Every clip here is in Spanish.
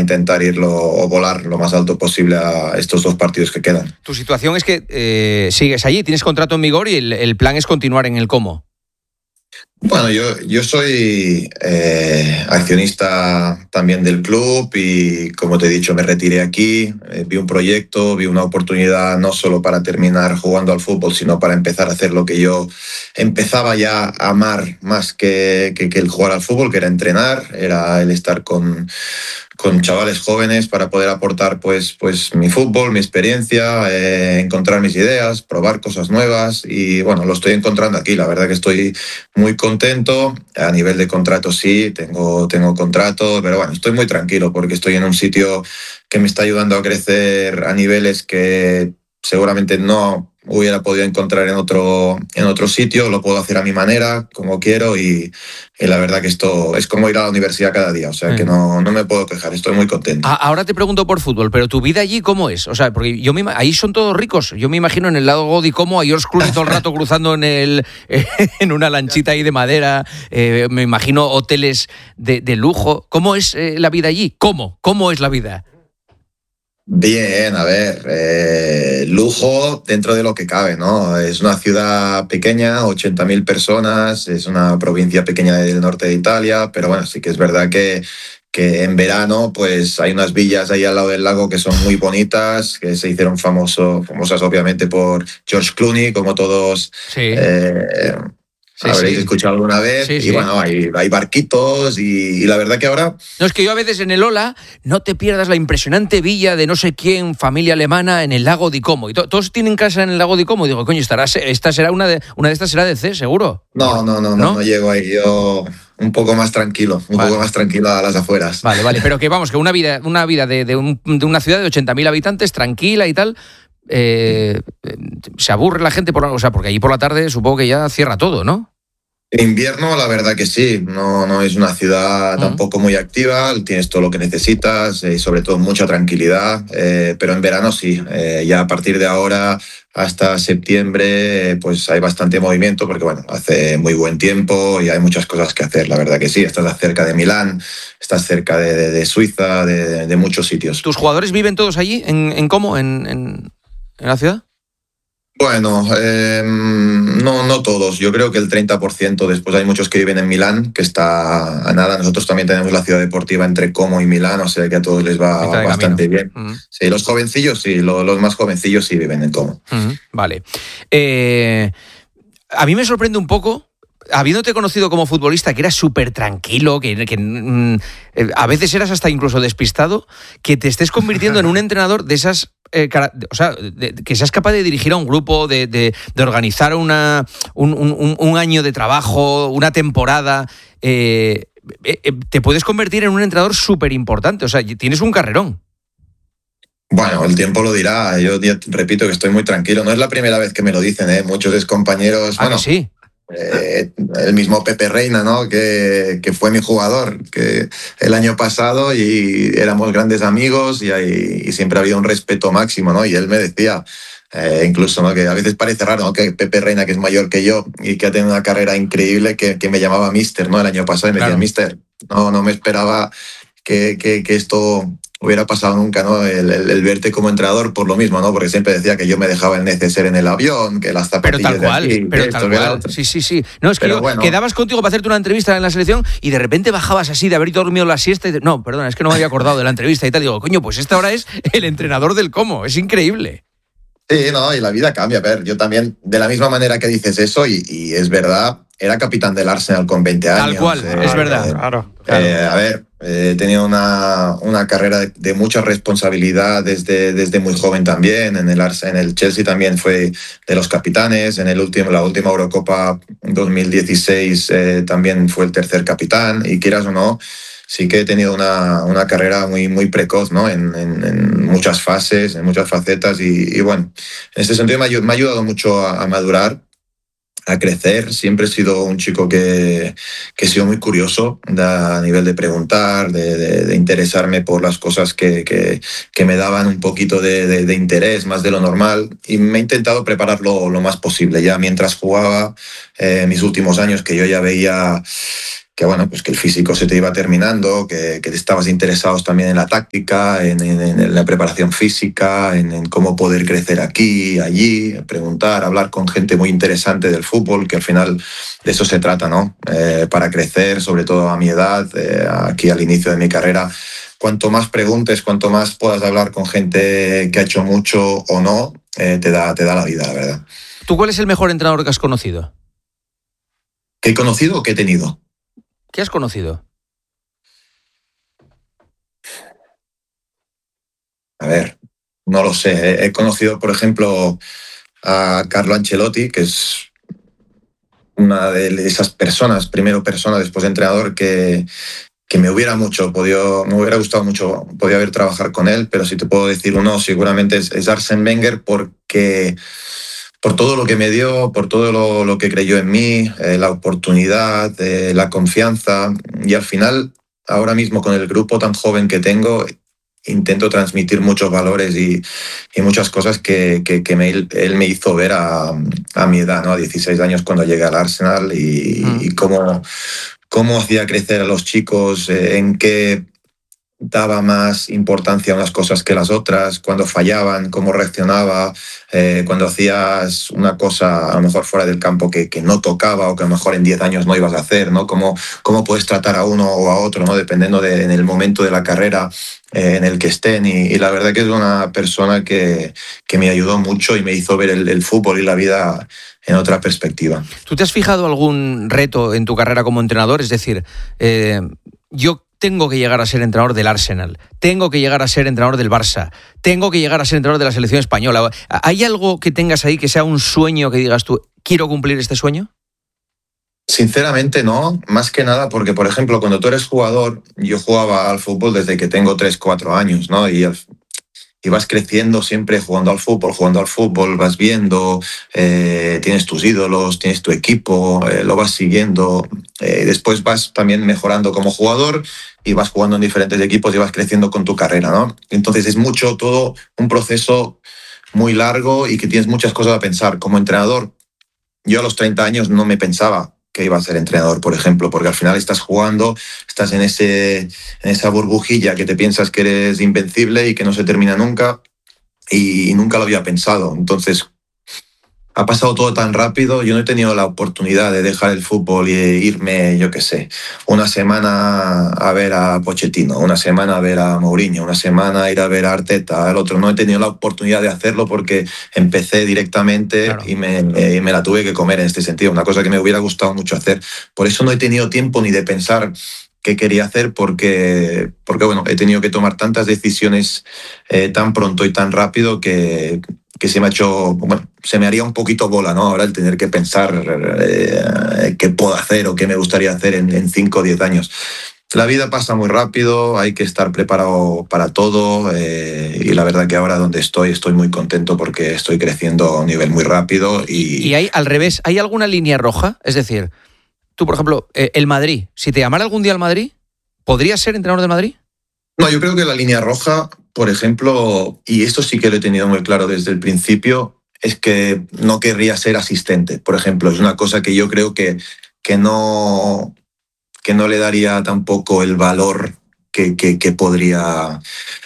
intentar irlo o volar lo más alto posible a estos 2 partidos que quedan. Tu situación es que sigues allí, tienes contrato en vigor y el plan es continuar en el Como. Bueno, yo soy accionista también del club y, como te he dicho, me retiré aquí, vi un proyecto, vi una oportunidad no solo para terminar jugando al fútbol, sino para empezar a hacer lo que yo empezaba ya a amar más que el jugar al fútbol, que era entrenar, era el estar con chavales jóvenes para poder aportar pues mi fútbol, mi experiencia, encontrar mis ideas, probar cosas nuevas y bueno, lo estoy encontrando aquí. La verdad que estoy muy contento. A nivel de contrato sí, tengo contrato, pero bueno, estoy muy tranquilo porque estoy en un sitio que me está ayudando a crecer a niveles que seguramente no hubiera podido encontrar en otro sitio. Lo puedo hacer a mi manera, como quiero y la verdad que esto es como ir a la universidad cada día, o sea que no me puedo quejar, estoy muy contento. Ahora te pregunto por fútbol, pero tu vida allí, ¿cómo es? O sea, porque ahí son todos ricos. Yo me imagino en el lago de Como a George Clooney todo el rato cruzando en una lanchita ahí de madera. Me imagino hoteles de lujo. ¿Cómo es la vida allí? ¿Cómo es la vida? Bien, a ver, lujo dentro de lo que cabe, ¿no? Es una ciudad pequeña, 80.000 personas, es una provincia pequeña del norte de Italia, pero bueno, sí que es verdad que en verano pues hay unas villas ahí al lado del lago que son muy bonitas, que se hicieron famosas obviamente por George Clooney, como todos... Sí. Habréis escuchado alguna vez. Sí, y bueno, hay barquitos y la verdad que ahora... No, es que yo a veces en el Ola no te pierdas la impresionante villa de no sé quién, familia alemana, en el lago de Como. Y todos tienen casa en el lago de Como. Digo, coño, esta será una de estas será de C, seguro. No llego ahí. Yo un poco más tranquilo, poco más tranquilo a las afueras. Vale, pero que vamos, que una vida de una ciudad de 80.000 habitantes, tranquila y tal... se aburre la gente, porque allí por la tarde supongo que ya cierra todo, ¿no? En invierno, la verdad que sí, no es una ciudad tampoco muy activa, tienes todo lo que necesitas y sobre todo mucha tranquilidad, pero en verano sí, ya a partir de ahora hasta septiembre pues hay bastante movimiento porque bueno, hace muy buen tiempo y hay muchas cosas que hacer, la verdad que sí, estás cerca de Milán, estás cerca de Suiza, de muchos sitios. ¿Tus jugadores viven todos allí, en Como, en la ciudad? Bueno, no todos. Yo creo que el 30%. Después hay muchos que viven en Milán, que está a nada. Nosotros también tenemos la ciudad deportiva entre Como y Milán, o sea que a todos les va bastante bien. Sí, los jovencillos sí, los más jovencillos sí viven en Como. Vale. A mí me sorprende un poco, habiéndote conocido como futbolista, que eras súper tranquilo, que a veces eras hasta incluso despistado, que te estés convirtiendo en un entrenador de esas... que seas capaz de dirigir a un grupo, de organizar un año de trabajo, una temporada. Te puedes convertir en un entrenador súper importante. O sea, tienes un carrerón. Bueno, el tiempo lo dirá. Yo repito que estoy muy tranquilo. No es la primera vez que me lo dicen, ¿eh? Muchos excompañeros... Bueno, sí. El mismo Pepe Reina, ¿no? que fue mi jugador que el año pasado y éramos grandes amigos y siempre ha habido un respeto máximo, ¿no? Y él me decía incluso, ¿no? Que a veces parece raro, ¿no? Que Pepe Reina, que es mayor que yo y que ha tenido una carrera increíble, que me llamaba Mister, ¿no? El año pasado y me decía, Mister, no me esperaba que esto hubiera pasado nunca, ¿no? El verte como entrenador por lo mismo, ¿no? Porque siempre decía que yo me dejaba el neceser en el avión, que las zapatillas pero tal cual. Sí. No, es que quedabas contigo para hacerte una entrevista en la selección y de repente bajabas así de haber dormido la siesta y no, perdona, es que no me había acordado de la entrevista y tal. Digo, coño, pues esta hora es el entrenador del Como. Es increíble. Sí, no, y la vida cambia. A ver, yo también, de la misma manera que dices eso, y es verdad, era capitán del Arsenal con 20 años. Tal cual, es verdad. Claro. A ver, he tenido una carrera de mucha responsabilidad desde muy joven también. En el Chelsea también fue de los capitanes. En la última Eurocopa 2016 también fue el tercer capitán. Y quieras o no, sí que he tenido una carrera muy precoz, ¿no? En muchas fases, en muchas facetas y bueno, en este sentido me ha ayudado mucho a madurar, a crecer. Siempre he sido un chico que he sido muy curioso a nivel de preguntar, de interesarme por las cosas que me daban un poquito de interés, más de lo normal, y me he intentado preparar lo más posible. Ya mientras jugaba, mis últimos años, que yo ya veía bueno, pues que el físico se te iba terminando, que estabas interesados también en la táctica, en la preparación física, en cómo poder crecer aquí, allí, preguntar, hablar con gente muy interesante del fútbol, que al final de eso se trata, ¿no? Para crecer, sobre todo a mi edad, aquí al inicio de mi carrera, cuanto más preguntes, cuanto más puedas hablar con gente que ha hecho mucho o no, te da la vida, la verdad. ¿Tú cuál es el mejor entrenador que has conocido? ¿Que he conocido o que he tenido? ¿Qué has conocido? A ver, no lo sé. He conocido, por ejemplo, a Carlo Ancelotti, que es una de esas personas, primero persona, después entrenador, que me hubiera gustado mucho poder trabajar con él, pero si te puedo decir uno, seguramente es Arsène Wenger, porque por todo lo que me dio, por todo lo que creyó en mí, la oportunidad, la confianza, y al final, ahora mismo con el grupo tan joven que tengo, intento transmitir muchos valores y muchas cosas que él me hizo ver a mi edad, ¿no? A 16 años cuando llegué al Arsenal y cómo hacía crecer a los chicos, en qué daba más importancia a unas cosas que las otras, cuando fallaban, cómo reaccionaba, cuando hacías una cosa a lo mejor fuera del campo que no tocaba o que a lo mejor en 10 años no ibas a hacer, ¿no? Cómo puedes tratar a uno o a otro, ¿no? Dependiendo en el momento de la carrera en el que estén. Y la verdad que es una persona que me ayudó mucho y me hizo ver el fútbol y la vida en otra perspectiva. ¿Tú te has fijado algún reto en tu carrera como entrenador? Es decir, yo tengo que llegar a ser entrenador del Arsenal, tengo que llegar a ser entrenador del Barça, tengo que llegar a ser entrenador de la selección española. ¿Hay algo que tengas ahí que sea un sueño que digas tú, quiero cumplir este sueño? Sinceramente no, más que nada porque, por ejemplo, cuando tú eres jugador, yo jugaba al fútbol desde que tengo 3 4 años, ¿no? Y vas creciendo siempre jugando al fútbol, vas viendo, tienes tus ídolos, tienes tu equipo, lo vas siguiendo, después vas también mejorando como jugador y vas jugando en diferentes equipos y vas creciendo con tu carrera, ¿no? Entonces es mucho todo un proceso muy largo y que tienes muchas cosas a pensar. Como entrenador, yo a los 30 años no me pensaba que iba a ser entrenador, por ejemplo, porque al final estás jugando, estás en esa burbujilla que te piensas que eres invencible y que no se termina nunca, y nunca lo había pensado. Entonces, ha pasado todo tan rápido, yo no he tenido la oportunidad de dejar el fútbol e irme, yo qué sé, una semana a ver a Pochettino, una semana a ver a Mourinho, una semana a ir a ver a Arteta, al otro. No he tenido la oportunidad de hacerlo porque empecé directamente, claro, y me la tuve que comer en este sentido, una cosa que me hubiera gustado mucho hacer. Por eso no he tenido tiempo ni de pensar qué quería hacer porque bueno, he tenido que tomar tantas decisiones tan pronto y tan rápido que se me ha hecho, bueno, se me haría un poquito bola, ¿no? Ahora el tener que pensar qué puedo hacer o qué me gustaría hacer en 5 o 10 años. La vida pasa muy rápido, hay que estar preparado para todo, y la verdad que ahora donde estoy muy contento porque estoy creciendo a un nivel muy rápido. Y hay, al revés, ¿hay alguna línea roja? Es decir, tú, por ejemplo, el Madrid, si te llamara algún día al Madrid, ¿podrías ser entrenador del Madrid? No, yo creo que la línea roja, por ejemplo, y esto sí que lo he tenido muy claro desde el principio, es que no querría ser asistente, por ejemplo. Es una cosa que yo creo que no le daría tampoco el valor que podría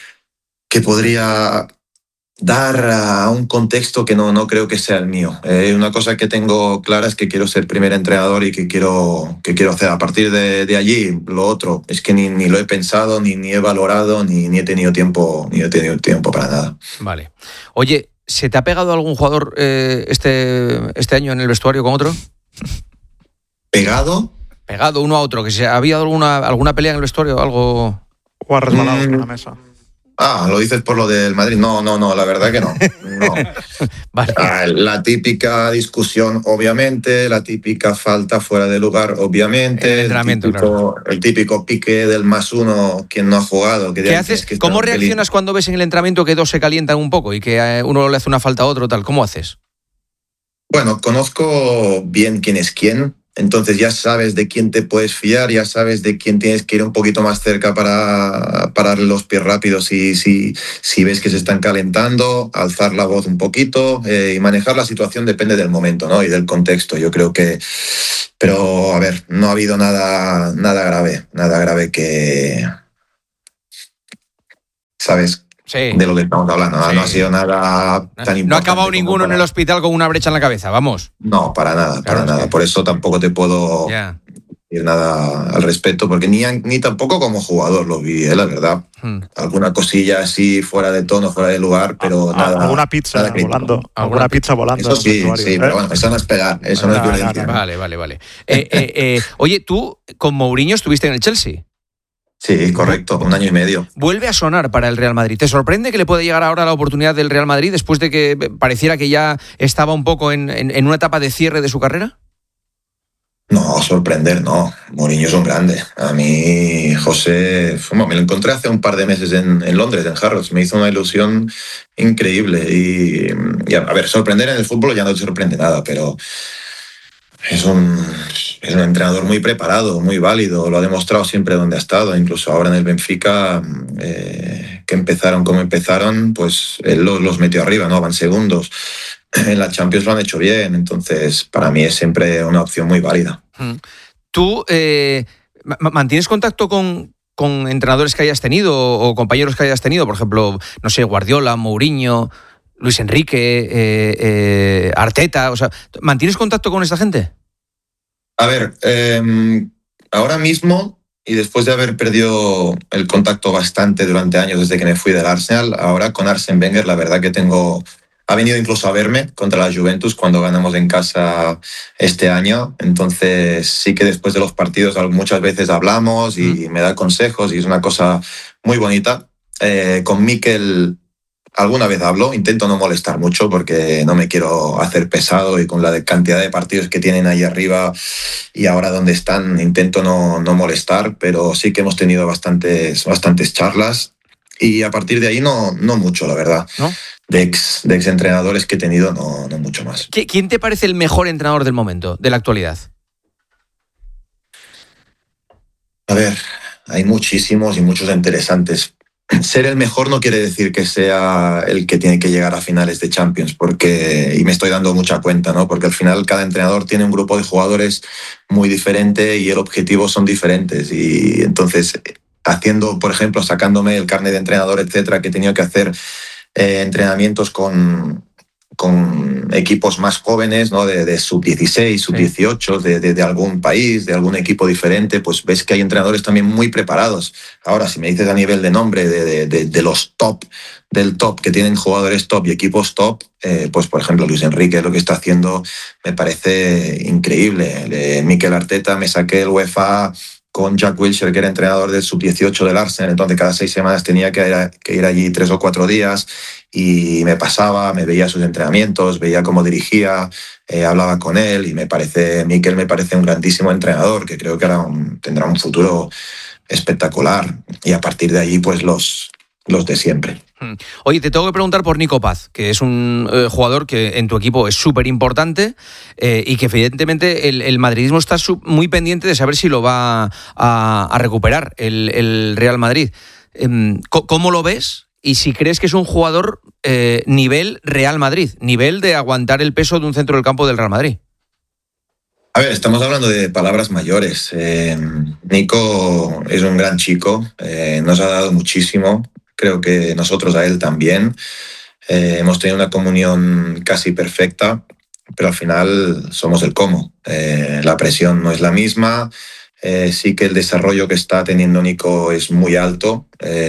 dar a un contexto que no creo que sea el mío. Una cosa que tengo clara es que quiero ser primer entrenador y que quiero hacer. A partir de allí, lo otro es que ni lo he pensado, ni he valorado, ni he tenido tiempo para nada. Vale. Oye, ¿se te ha pegado algún jugador este año en el vestuario con otro? ¿Pegado? Pegado uno a otro, que ¿ha habido alguna pelea en el vestuario? ¿Algo? ¿O ha resbalado en la mesa? ¿Lo dices por lo del Madrid? No, la verdad que no. Vale. La típica discusión, obviamente, la típica falta fuera de lugar, obviamente, el típico pique del +1, quien no ha jugado. ¿Qué haces? ¿Cómo reaccionas cuando ves en el entrenamiento que dos se calientan un poco y que uno le hace una falta a otro, tal? ¿Cómo haces? Bueno, conozco bien quién es quién. entonces ya sabes de quién te puedes fiar, ya sabes de quién tienes que ir un poquito más cerca para parar los pies rápidos si ves que se están calentando, alzar la voz un poquito y manejar la situación depende del momento, ¿no? Y del contexto. Yo creo que... Pero, a ver, no ha habido nada grave que... ¿Sabes? Sí. De lo que estamos hablando. Sí. No ha sido nada tan importante. No ha acabado ninguno en el hospital con una brecha en la cabeza, vamos. No, para nada, para nada. Que... Por eso tampoco te puedo decir nada al respecto, porque ni tampoco como jugador lo vi, la verdad. Alguna cosilla así fuera de tono, fuera de lugar, pero nada. Alguna pizza nada volando. Alguna pizza volando. Eso sí, pero bueno, eso no es pegar, eso no es violencia. Vale. Oye, tú con Mourinho estuviste en el Chelsea. Sí, correcto, 1 año y medio. Vuelve a sonar para el Real Madrid. ¿Te sorprende que le pueda llegar ahora la oportunidad del Real Madrid después de que pareciera que ya estaba un poco en una etapa de cierre de su carrera? No, sorprender, no. Mourinho es un grande. A mí, José, me lo encontré hace un par de meses en Londres, en Harrods. Me hizo una ilusión increíble. Y a ver, sorprender en el fútbol ya no te sorprende nada, pero... Es un entrenador muy preparado, muy válido, lo ha demostrado siempre donde ha estado, incluso ahora en el Benfica, que empezaron como empezaron, pues él los metió arriba, ¿no? Van segundos. En la Champions lo han hecho bien, entonces para mí es siempre una opción muy válida. ¿Tú mantienes contacto con entrenadores que hayas tenido o compañeros que hayas tenido? Por ejemplo, no sé, Guardiola, Mourinho... Luis Enrique, Arteta, o sea, ¿mantienes contacto con esta gente? A ver, ahora mismo, y después de haber perdido el contacto bastante durante años desde que me fui del Arsenal, ahora con Arsène Wenger la verdad que ha venido incluso a verme contra la Juventus cuando ganamos en casa este año, entonces sí que después de los partidos muchas veces hablamos y me da consejos y es una cosa muy bonita. Con Mikel... Alguna vez hablo, intento no molestar mucho porque no me quiero hacer pesado y con la cantidad de partidos que tienen ahí arriba y ahora donde están intento no molestar, pero sí que hemos tenido bastantes charlas y a partir de ahí no mucho, la verdad. ¿No? De ex entrenadores que he tenido no mucho más. ¿Quién te parece el mejor entrenador del momento, de la actualidad? A ver, hay muchísimos y muchos interesantes. Ser el mejor no quiere decir que sea el que tiene que llegar a finales de Champions, y me estoy dando mucha cuenta, ¿no? Porque al final cada entrenador tiene un grupo de jugadores muy diferente y el objetivo son diferentes. Y entonces, por ejemplo, sacándome el carnet de entrenador, etcétera, que he tenido que hacer entrenamientos con equipos más jóvenes, ¿no? De sub-16, sub-18, de algún país, de algún equipo diferente, pues ves que hay entrenadores también muy preparados. Ahora, si me dices a nivel de nombre de los top, del top, que tienen jugadores top y equipos top, pues por ejemplo Luis Enrique, lo que está haciendo me parece increíble. Mikel Arteta, me saqué el UEFA con Jack Wilshere, que era entrenador del sub-18 del Arsenal, entonces cada 6 semanas tenía que ir allí 3 o 4 días y me veía sus entrenamientos, veía cómo dirigía, hablaba con él y Mikel me parece un grandísimo entrenador que creo que ahora tendrá un futuro espectacular y a partir de ahí pues los de siempre. Oye, te tengo que preguntar por Nico Paz, que es un jugador que en tu equipo es súper importante y que evidentemente el madridismo está muy pendiente de saber si lo va a recuperar el Real Madrid. ¿Cómo lo ves? Y si crees que es un jugador nivel Real Madrid, nivel de aguantar el peso de un centro del campo del Real Madrid. A ver, estamos hablando de palabras mayores. Nico es un gran chico, nos ha dado muchísimo. Creo que nosotros a él también. Hemos tenido una comunión casi perfecta, pero al final somos el cómo. La presión no es la misma. Sí que el desarrollo que está teniendo Nico es muy alto.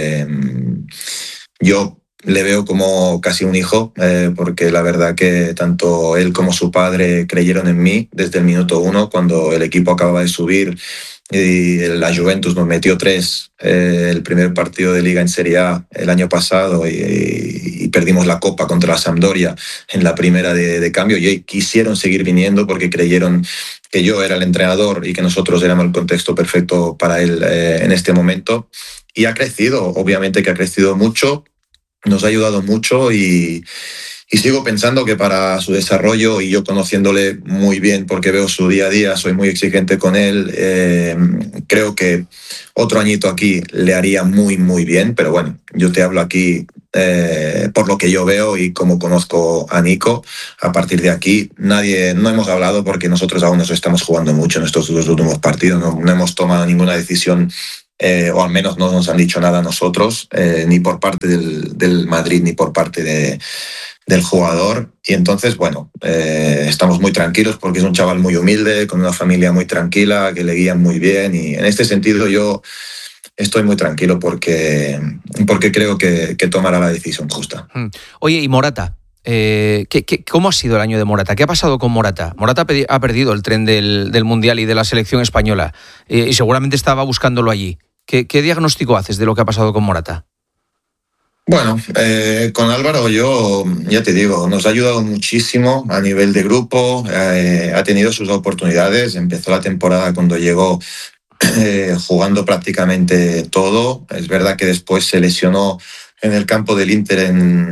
Yo le veo como casi un hijo, porque la verdad que tanto él como su padre creyeron en mí desde el minuto 1, cuando el equipo acababa de subir y la Juventus nos metió 3 el primer partido de Liga en Serie A el año pasado y perdimos la Copa contra la Sampdoria en la primera de cambio y quisieron seguir viniendo porque creyeron que yo era el entrenador y que nosotros éramos el contexto perfecto para él en este momento y ha crecido, obviamente que ha crecido mucho, nos ha ayudado mucho y Y sigo pensando que para su desarrollo, y yo conociéndole muy bien porque veo su día a día, soy muy exigente con él, creo que otro añito aquí le haría muy, muy bien. Pero bueno, yo te hablo aquí por lo que yo veo y como conozco a Nico. A partir de aquí, no hemos hablado porque nosotros aún nos estamos jugando mucho en estos dos últimos partidos. No hemos tomado ninguna decisión. O al menos no nos han dicho nada a nosotros, ni por parte del Madrid ni por parte del jugador. Y entonces, bueno, estamos muy tranquilos porque es un chaval muy humilde, con una familia muy tranquila, que le guían muy bien. Y en este sentido yo estoy muy tranquilo porque creo que tomará la decisión justa. Oye, ¿y Morata? ¿Cómo ha sido el año de Morata? ¿Qué ha pasado con Morata? Morata ha perdido el tren del Mundial y de la selección española, y seguramente estaba buscándolo allí. ¿Qué diagnóstico haces de lo que ha pasado con Morata? Bueno, con Álvaro yo, ya te digo, nos ha ayudado muchísimo a nivel de grupo, ha tenido sus oportunidades, empezó la temporada cuando llegó jugando prácticamente todo. Es verdad que después se lesionó en el campo del Inter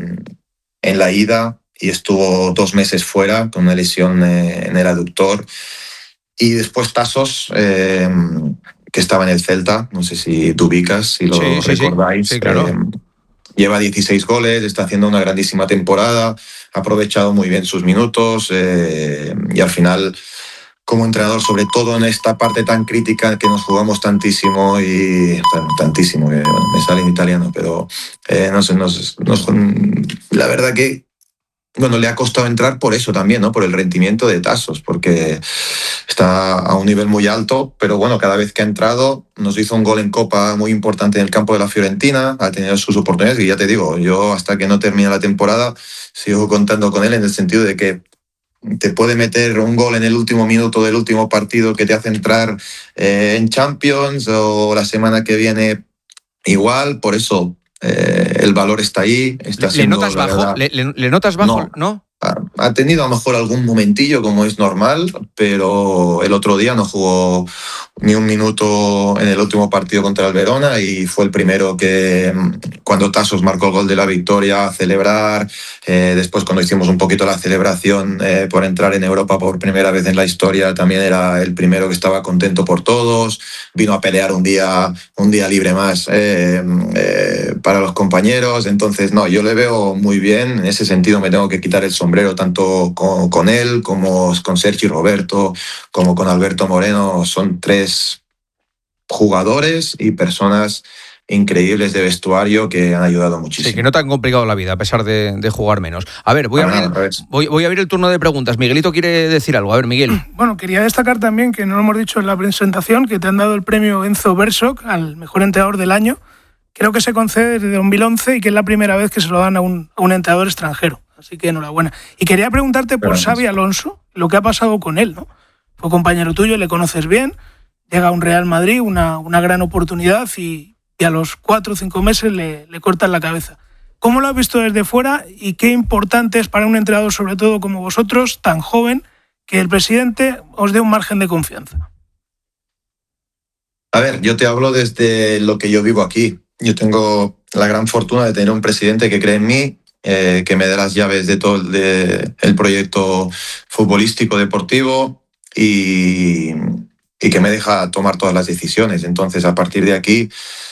en la ida y estuvo 2 meses fuera con una lesión en el aductor. Y después Tasos, que estaba en el Celta, no sé si tú ubicas, si lo recordáis. Sí, claro. Lleva 16 goles, está haciendo una grandísima temporada, ha aprovechado muy bien sus minutos y al final, como entrenador, sobre todo en esta parte tan crítica que nos jugamos tantísimo tantísimo, que me sale en italiano, pero no sé, la verdad que bueno, le ha costado entrar por eso también, ¿no? Por el rendimiento de Tasos, porque está a un nivel muy alto, pero bueno, cada vez que ha entrado nos hizo un gol en Copa muy importante en el campo de la Fiorentina, ha tenido sus oportunidades y ya te digo, yo hasta que no termine la temporada sigo contando con él en el sentido de que te puede meter un gol en el último minuto del último partido que te hace entrar en Champions, o la semana que viene igual. Por eso el valor está ahí. ¿Le notas bajo? ¿Le notas bajo? ¿No? Ha tenido a lo mejor algún momentillo, como es normal, pero el otro día no jugó ni un minuto en el último partido contra el Verona y fue el primero que, cuando Tasos marcó el gol de la victoria, a celebrar. Después, cuando hicimos un poquito la celebración por entrar en Europa por primera vez en la historia, también era el primero que estaba contento por todos. Vino a pelear un día libre más para los compañeros. Entonces, no, yo le veo muy bien. En ese sentido me tengo que quitar el sombrero tanto con él como con Sergi Roberto, como con Alberto Moreno. Son 3 jugadores y personas increíbles de vestuario que han ayudado muchísimo. Sí, que no te han complicado la vida a pesar de jugar menos. A ver, voy a abrir el turno de preguntas. Miguelito quiere decir algo. A ver, Miguel. Bueno, quería destacar también, que no lo hemos dicho en la presentación, que te han dado el premio Enzo Bersok al mejor entrenador del año. Creo que se concede desde 2011 y que es la primera vez que se lo dan a un entrenador extranjero. Así que enhorabuena. Y quería preguntarte por Xabi Alonso, lo que ha pasado con él, ¿no? Fue compañero tuyo, le conoces bien, llega a un Real Madrid, una gran oportunidad y a los 4 o 5 meses le cortan la cabeza. ¿Cómo lo has visto desde fuera y qué importante es para un entrenador, sobre todo como vosotros, tan joven, que el presidente os dé un margen de confianza? A ver, yo te hablo desde lo que yo vivo aquí. Yo tengo la gran fortuna de tener un presidente que cree en mí, que me dé las llaves de todo el proyecto futbolístico deportivo y que me deja tomar todas las decisiones. Entonces, a partir de aquí,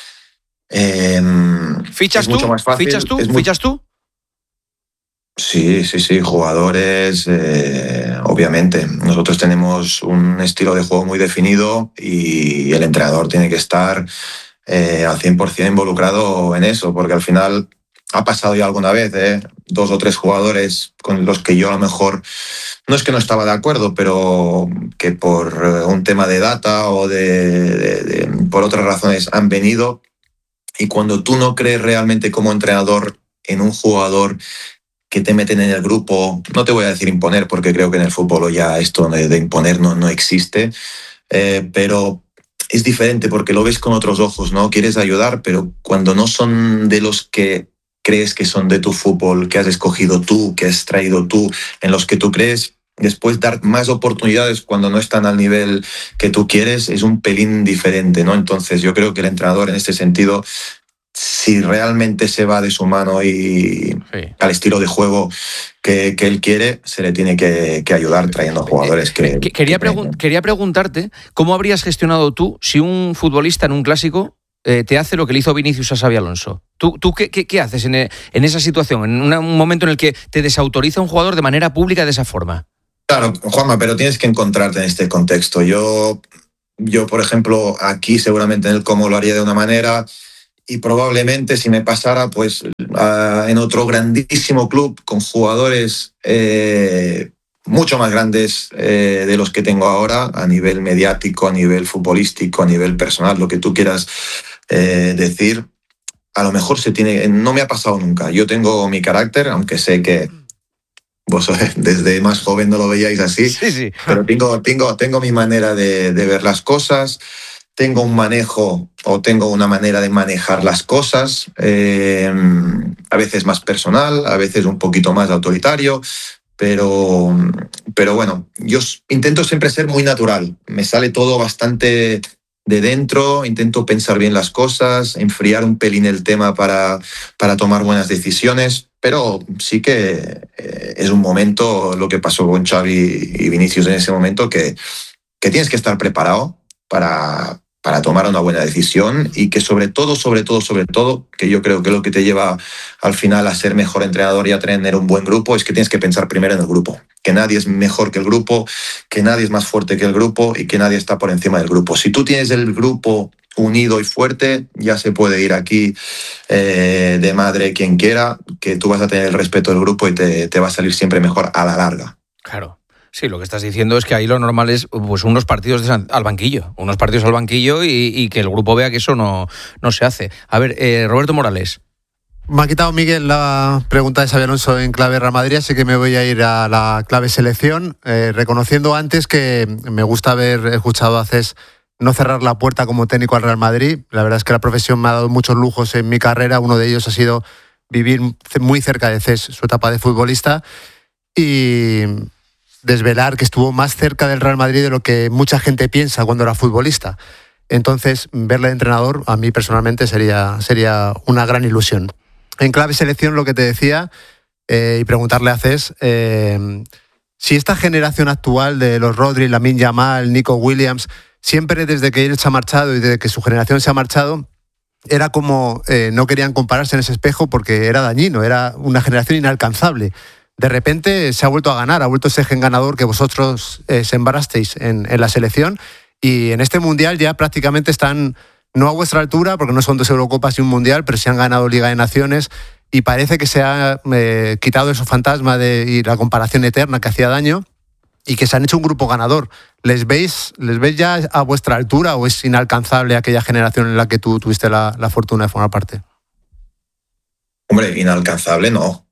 ¿Fichas es mucho más fácil. ¿Fichas tú? Sí, jugadores, obviamente. Nosotros tenemos un estilo de juego muy definido y el entrenador tiene que estar al 100% involucrado en eso, porque al final ha pasado ya alguna vez, 2 o 3 jugadores con los que yo a lo mejor no es que no estaba de acuerdo, pero que por un tema de data o por otras razones han venido. Y cuando tú no crees realmente como entrenador en un jugador que te meten en el grupo, no te voy a decir imponer, porque creo que en el fútbol ya esto de imponer no existe, pero es diferente porque lo ves con otros ojos, ¿no? Quieres ayudar, pero cuando no son de los que crees que son de tu fútbol, que has escogido tú, que has traído tú, en los que tú crees, después dar más oportunidades cuando no están al nivel que tú quieres, es un pelín diferente, ¿no? Entonces yo creo que el entrenador en este sentido si realmente se va de su mano y al estilo de juego que él quiere, se le tiene que ayudar trayendo jugadores que... Quería preguntarte, ¿cómo habrías gestionado tú si un futbolista en un clásico te hace lo que le hizo Vinicius a Xabi Alonso? ¿Tú qué haces en esa situación, en un momento en el que te desautoriza un jugador de manera pública de esa forma? Claro, Juanma, pero tienes que encontrarte en este contexto. Yo, por ejemplo, aquí seguramente en el cómo lo haría de una manera, y probablemente si me pasara pues en otro grandísimo club con jugadores mucho más grandes de los que tengo ahora, a nivel mediático, a nivel futbolístico, a nivel personal, lo que tú quieras decir, a lo mejor no me ha pasado nunca. Yo tengo mi carácter, aunque sé que vos desde más joven no lo veíais así, sí. Pero tengo mi manera de ver las cosas. Tengo un manejo o tengo una manera de manejar las cosas, a veces más personal, a veces un poquito más autoritario, pero bueno, yo intento siempre ser muy natural. Me sale todo bastante de dentro, intento pensar bien las cosas, enfriar un pelín el tema para tomar buenas decisiones, pero sí que es un momento, lo que pasó con Xavi y Vinicius en ese momento, que tienes que estar preparado para tomar una buena decisión y que sobre todo, que yo creo que lo que te lleva al final a ser mejor entrenador y a tener un buen grupo es que tienes que pensar primero en el grupo, que nadie es mejor que el grupo, que nadie es más fuerte que el grupo y que nadie está por encima del grupo. Si tú tienes el grupo unido y fuerte, ya se puede ir aquí de madre quien quiera, que tú vas a tener el respeto del grupo y te va a salir siempre mejor a la larga. Claro. Sí, lo que estás diciendo es que ahí lo normal es pues unos partidos al banquillo y que el grupo vea que eso no se hace. A ver, Roberto Morales. Me ha quitado Miguel la pregunta de Xabi Alonso en clave Real Madrid, así que me voy a ir a la clave selección, reconociendo antes que me gusta haber escuchado a Cés no cerrar la puerta como técnico al Real Madrid. La verdad es que la profesión me ha dado muchos lujos en mi carrera, uno de ellos ha sido vivir muy cerca de Cés, su etapa de futbolista, y desvelar que estuvo más cerca del Real Madrid de lo que mucha gente piensa cuando era futbolista. Entonces, verle de entrenador a mí personalmente sería una gran ilusión. En clave selección, lo que te decía, y preguntarle a Cés, si esta generación actual de los Rodri, Lamine Yamal, Nico Williams, siempre desde que él se ha marchado y desde que su generación se ha marchado, era como no querían compararse en ese espejo porque era dañino, era una generación inalcanzable. De repente se ha vuelto a ganar, ha vuelto ese gen ganador que vosotros sembrasteis en la selección, y en este Mundial ya prácticamente están no a vuestra altura, porque no son 2 Eurocopas y un Mundial, pero sí han ganado Liga de Naciones, y parece que se ha quitado ese fantasma y la comparación eterna que hacía daño, y que se han hecho un grupo ganador. ¿Les veis ya a vuestra altura o es inalcanzable aquella generación en la que tú tuviste la fortuna de formar parte? Hombre, inalcanzable no.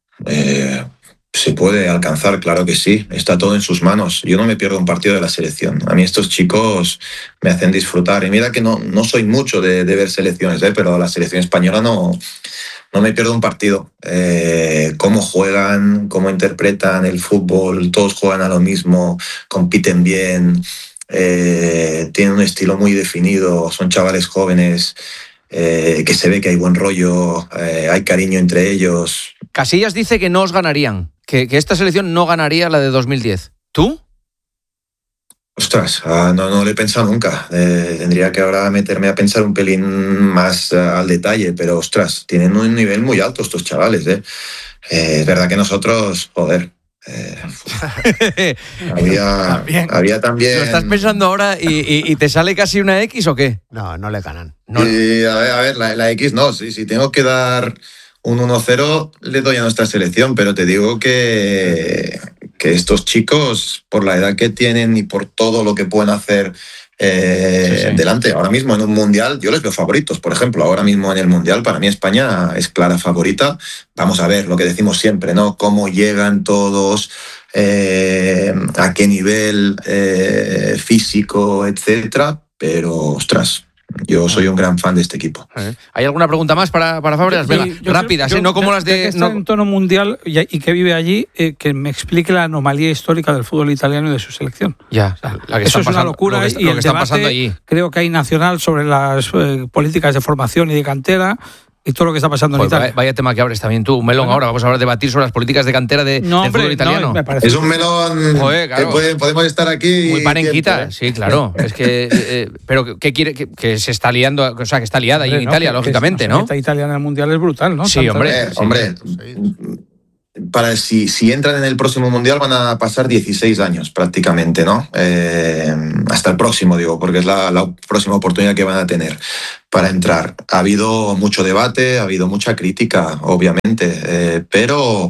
Se puede alcanzar, claro que sí. Está todo en sus manos. Yo no me pierdo un partido de la selección. A mí estos chicos me hacen disfrutar. Y mira que no soy mucho de ver selecciones, pero la selección española no me pierdo un partido. Cómo juegan, cómo interpretan el fútbol, todos juegan a lo mismo, compiten bien, tienen un estilo muy definido, son chavales jóvenes, que se ve que hay buen rollo, hay cariño entre ellos. Casillas dice que no os ganarían, que esta selección no ganaría la de 2010. ¿Tú? Ostras, no lo he pensado nunca. Tendría que ahora meterme a pensar un pelín más al detalle, pero ostras, tienen un nivel muy alto estos chavales. Es verdad que nosotros, joder, había también... ¿Lo estás pensando ahora y te sale casi una X o qué? No le ganan. A ver, la X no, si tengo que dar un 1-0 le doy a nuestra selección, pero te digo que estos chicos, por la edad que tienen y por todo lo que pueden hacer delante, ahora mismo en un Mundial, yo les veo favoritos. Por ejemplo, ahora mismo en el Mundial, para mí España es clara favorita. Vamos a ver lo que decimos siempre, ¿no? Cómo llegan todos, a qué nivel físico, etcétera. Pero, ostras, yo soy un gran fan de este equipo. ¿Hay alguna pregunta más para Fábregas? Venga, rápidas, no como las de... Que está en tono mundial y que vive allí, que me explique la anomalía histórica del fútbol italiano y de su selección. Ya, o sea, eso es una locura. Y el debate, creo que hay nacional sobre las políticas de formación y de cantera, Y todo lo que está pasando en Italia. Vaya tema que abres también tú, un melón ahora. Vamos a hablar, debatir sobre las políticas de cantera del fútbol italiano. Me parece. Es un melón. Joder, claro. Podemos estar aquí. Muy panenquita, sí, claro. Es que, pero ¿qué quiere? Que se está liando, o sea, que está liada ahí en Italia, lógicamente, ¿no? La Italia en el Mundial es brutal, ¿no? Sí, hombre. Para si entran en el próximo Mundial van a pasar 16 años prácticamente, ¿no? Hasta el próximo, digo, porque es la próxima oportunidad que van a tener para entrar. Ha habido mucho debate, ha habido mucha crítica, obviamente, pero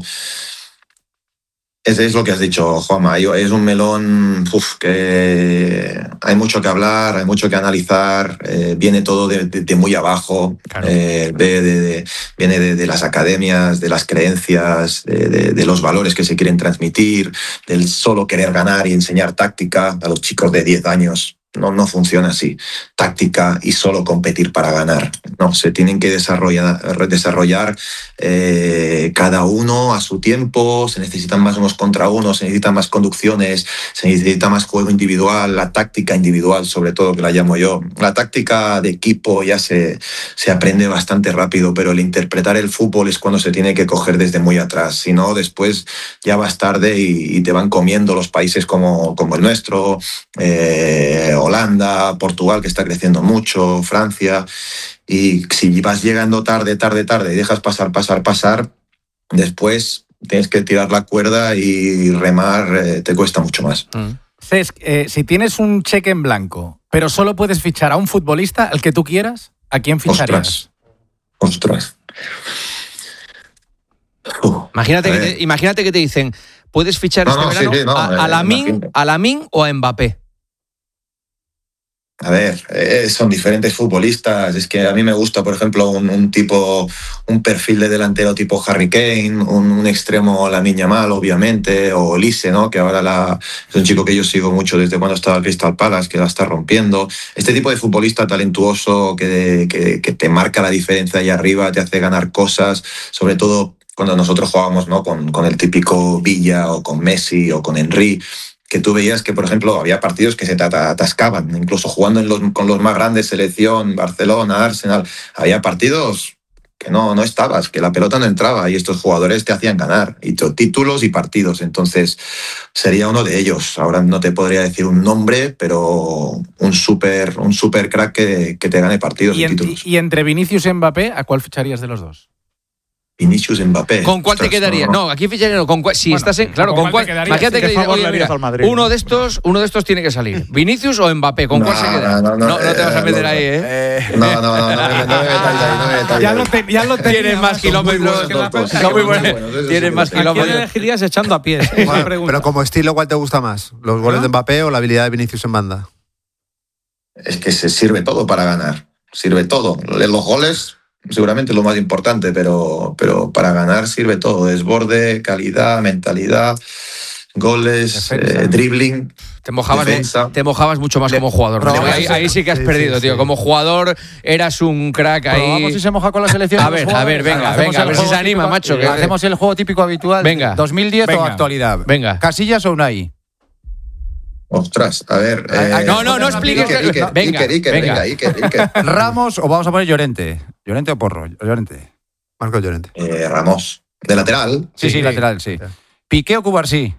es lo que has dicho, Juanma. Es un melón que hay mucho que hablar, hay mucho que analizar. Viene todo de muy abajo. Claro. Viene de las academias, de las creencias, de los valores que se quieren transmitir, del solo querer ganar y enseñar táctica a los chicos de 10 años. No funciona así. Táctica y solo competir para ganar. No, se tienen que desarrollar cada uno a su tiempo. Se necesitan más unos contra unos, se necesitan más conducciones, se necesita más juego individual, la táctica individual, sobre todo, que la llamo yo. La táctica de equipo ya se aprende bastante rápido, pero el interpretar el fútbol es cuando se tiene que coger desde muy atrás. Si no, después ya vas tarde y te van comiendo los países como el nuestro, Holanda, Portugal, que está creciendo mucho, Francia, y si vas llegando tarde y dejas pasar, después tienes que tirar la cuerda y remar te cuesta mucho más. Cesc, si tienes un cheque en blanco, pero solo puedes fichar a un futbolista, al que tú quieras, ¿a quién ficharías? Ostras. Imagínate que te dicen, puedes fichar verano a Lamine o a Mbappé. A ver, son diferentes futbolistas. Es que a mí me gusta, por ejemplo, un perfil de delantero tipo Harry Kane, un extremo Lamine Yamal, obviamente, o Olise, ¿no? Que ahora es un chico que yo sigo mucho desde cuando estaba en Crystal Palace, que la está rompiendo. Este tipo de futbolista talentuoso que te marca la diferencia ahí arriba, te hace ganar cosas, sobre todo cuando nosotros jugábamos, ¿no? con el típico Villa o con Messi o con Henry, que tú veías que, por ejemplo, había partidos que se te atascaban, incluso jugando con los más grandes, selección, Barcelona, Arsenal, había partidos que no estabas, que la pelota no entraba y estos jugadores te hacían ganar, y títulos y partidos. Entonces sería uno de ellos. Ahora no te podría decir un nombre, pero un super crack que te gane partidos y títulos. Y entre Vinicius y Mbappé, ¿a cuál ficharías de los dos? Vinicius Mbappé. ¿Con cuál te quedaría? No, aquí ficharía no. Si estás en. Claro, ¿con cuál? Imagínate que dices, oye, mira, uno de estos tiene que salir. ¿Vinicius o Mbappé? ¿Con cuál se queda? No te vas a meter ahí, ¿eh? No. Ya lo tienes más kilómetros. Tienes más kilómetros. ¿A quién elegirías echando a pies? Pero como estilo, ¿cuál te gusta más? ¿Los goles de Mbappé o la habilidad de Vinicius en banda? Es que se sirve todo para ganar. Sirve todo. Los goles, seguramente lo más importante, pero para ganar sirve todo. Desborde, calidad, mentalidad, goles, dribbling. Te mojabas mucho más como jugador. Ahí sí que has perdido, tío. Como jugador eras un crack ahí. Vamos si se moja con la selección. A ver, venga, a ver si se anima, macho. Hacemos el juego típico habitual. Venga. 2010 o actualidad. Venga. ¿Casillas o Unai? Ostras, a ver. No expliques. Venga. Iker. ¿Ramos o vamos a poner Llorente? ¿Llorente o Porro? Llorente. Marco Llorente. Ramos. ¿De lateral? Sí, lateral, sí. ¿Piqué o Cubarsí?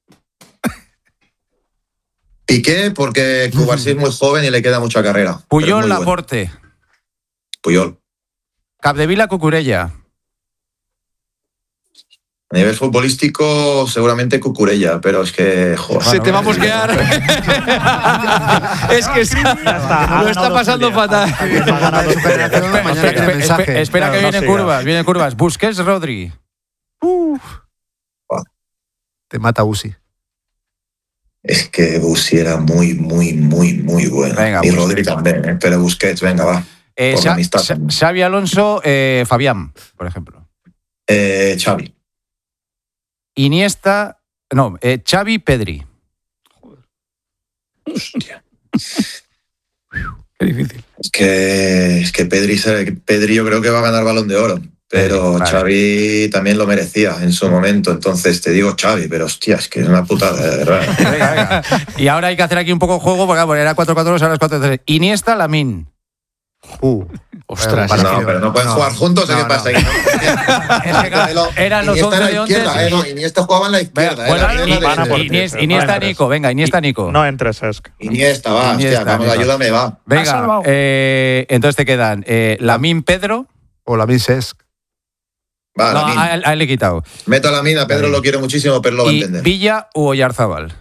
Piqué, porque Cubarsí es muy joven y le queda mucha carrera. Puyol, Laporte. Puyol. Capdevila, Cucurella. A nivel futbolístico, seguramente Cucurella, pero es que... Joder, se te va a mosquear. Es que lo está pasando fatal. Espera que vienen curvas. Busquets, Rodri. Te mata Uzi. Es que Busi era muy bueno. Venga, y Rodri también, pero Busquets, venga, va. Xavi Alonso, Fabián, por ejemplo. Xavi. Iniesta, Xavi, Pedri. Joder. Hostia. Qué difícil. Es que Pedri yo creo que va a ganar Balón de Oro. Pero vale. Xavi también lo merecía en su momento. Entonces te digo Xavi, pero hostia, es que es una putada, de verdad. Venga. Y ahora hay que hacer aquí un poco de juego, porque era 4-4-2, ahora es 4-3. Iniesta, Lamine. Ostras, Bueno, No, pero no pueden jugar juntos, ¿o qué pasa? Eran los 11 de Iniesta, Iniesta jugaba en la izquierda. Iniesta, Nico, venga, Iniesta, Nico. No entres, Cesc. Iniesta, va, Iniesta, hostia, vamos, Nico. ayúdame, va. Venga, entonces te quedan Lamine, Pedro. O Lamine Cesc. Va, No, Lamine. a él le he quitado. Meto a Lamine, a Pedro lo quiero muchísimo, pero lo va a Y entender. Villa u Oyarzábal.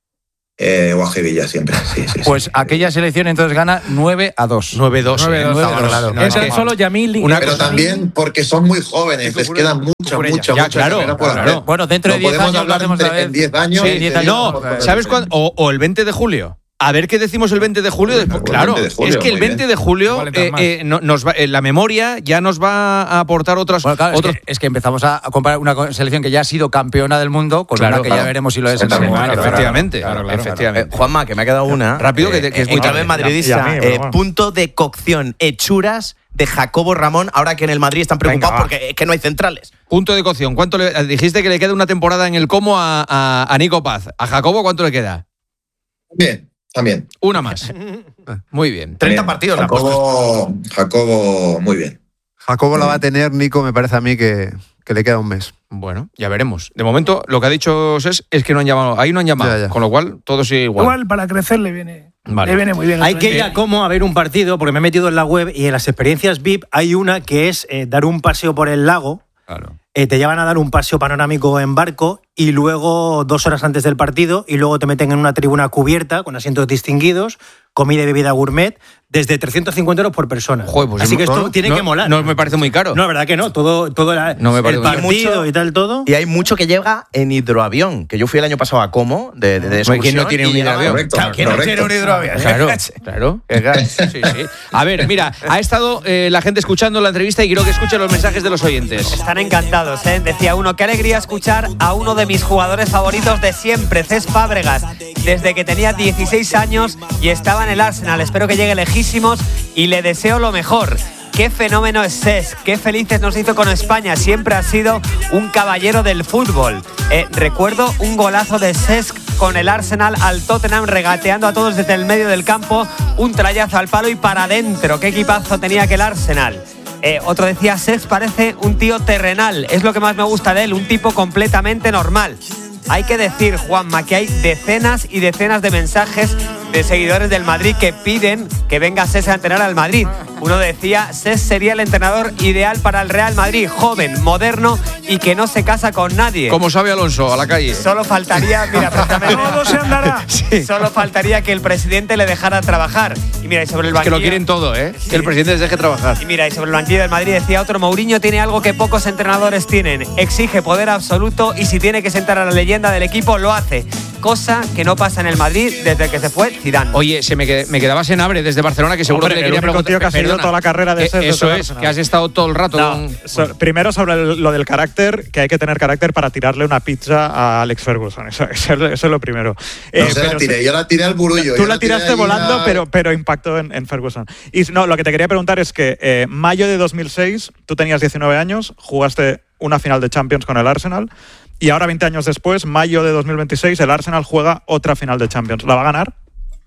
Guaje Villa siempre, sí. Pues aquella selección entonces gana 9-2. 9-2. 9-2, claro. Entran solo Yamil y... Pero también porque son muy jóvenes, les queda mucha Ya, claro, carrera por claro. hacer. Bueno, dentro de No 10 podemos años lo hablar hacemos otra vez. en 10 años. Sí, 10 años. No, ¿sabes cuándo? O el 20 de julio. A ver qué decimos el 20 de julio. Después. El Claro, 20 de julio, es que el muy 20 bien. de julio Igual entran más. nos va, la memoria ya nos va a aportar otras. Bueno, claro, otros. es que empezamos a comparar una selección que ya ha sido campeona del mundo con Claro, una que ya claro. veremos si lo es en Exactamente. semana. Efectivamente, Claro. efectivamente. Juanma, que me ha quedado una. Rápido, que es muy en clave tarde. madridista. Y a mí, pero bueno. Punto de cocción, hechuras de Jacobo Ramón, ahora que en el Madrid están preocupados Venga, va. porque es que no hay centrales. Punto de cocción. ¿Cuánto dijiste que le queda una temporada en el Como a Nico Paz? ¿A Jacobo cuánto le queda? Bien, también. Una más. Muy bien. 30 Bien. partidos le ha puesto. Jacobo, muy bien. Jacobo la va a tener, Nico, me parece a mí que le queda un mes. Bueno, ya veremos. De momento, lo que ha dicho es que no han llamado. Ahí no han llamado. Ya. Con lo cual, todo sigue igual. Igual para crecer le viene muy bien. Hay que ir a Como a ver un partido, porque me he metido en la web y en las experiencias VIP hay una que es dar un paseo por el lago. Claro. Te llevan a dar un paseo panorámico en barco y luego 2 horas antes del partido y luego te meten en una tribuna cubierta con asientos distinguidos, comida y bebida gourmet, desde 350 euros por persona. Joder, pues Así que esto tiene no, que molar. No me parece muy caro. No, la verdad que no. Todo No me parece el muy partido mucho. y tal, todo. Y hay mucho que llega en hidroavión, que yo fui el año pasado a Como, de excursión. ¿Quién no tiene un y llegaba- hidroavión? Correcto, Claro, ¿quién no correcto. tiene un hidroavión? Claro. Sí. A ver, mira, ha estado la gente escuchando la entrevista y quiero que escuchen los mensajes de los oyentes. Están encantados, ¿eh? Decía uno, qué alegría escuchar a uno de mis jugadores favoritos de siempre, Cesc Fábregas, desde que tenía 16 años y estaba en el Arsenal. Espero que llegue lejísimos y le deseo lo mejor. Qué fenómeno es Cesc, qué felices nos hizo con España, siempre ha sido un caballero del fútbol. Recuerdo un golazo de Cesc con el Arsenal al Tottenham, regateando a todos desde el medio del campo, un trayazo al palo y para adentro. Qué equipazo tenía aquel Arsenal. Otro decía, Cesc parece un tío terrenal, es lo que más me gusta de él, un tipo completamente normal. Hay que decir, Juanma, que hay decenas y decenas de mensajes de seguidores del Madrid que piden que venga Cesc a entrenar al Madrid. Uno decía, Cesc sería el entrenador ideal para el Real Madrid, joven, moderno y que no se casa con nadie. Como sabe Alonso, a la calle. Solo faltaría, mira, precisamente, Todo se andará. solo faltaría que el presidente le dejara trabajar. Y mira, y sobre el Que banquillo... lo quieren todo, ¿eh? Sí. Que el presidente les deje trabajar. Y mira, y sobre el banquillo del Madrid decía otro, Mourinho tiene algo que pocos entrenadores tienen. Exige poder absoluto y si tiene que sentar a la leyenda del equipo, lo hace. Cosa que no pasa en el Madrid desde que se fue Zidane. Oye, me quedaba Senabre desde Barcelona, que seguro Hombre, que le el quería único preguntar. tío que ha seguido Perdona, toda la carrera de Cesc desde Eso el es, Arsenal. que has estado todo el rato No, con... primero sobre lo del carácter, que hay que tener carácter para tirarle una pizza a Alex Ferguson. Eso es lo primero. No se la Pero tiré, sí, yo la tiré al burullo. tú yo la tiré tiraste ahí volando, a- pero impactó en Ferguson. Y no, lo que te quería preguntar es que mayo de 2006, tú tenías 19 años, jugaste una final de Champions con el Arsenal. Y ahora, 20 años después, mayo de 2026, el Arsenal juega otra final de Champions. ¿La va a ganar?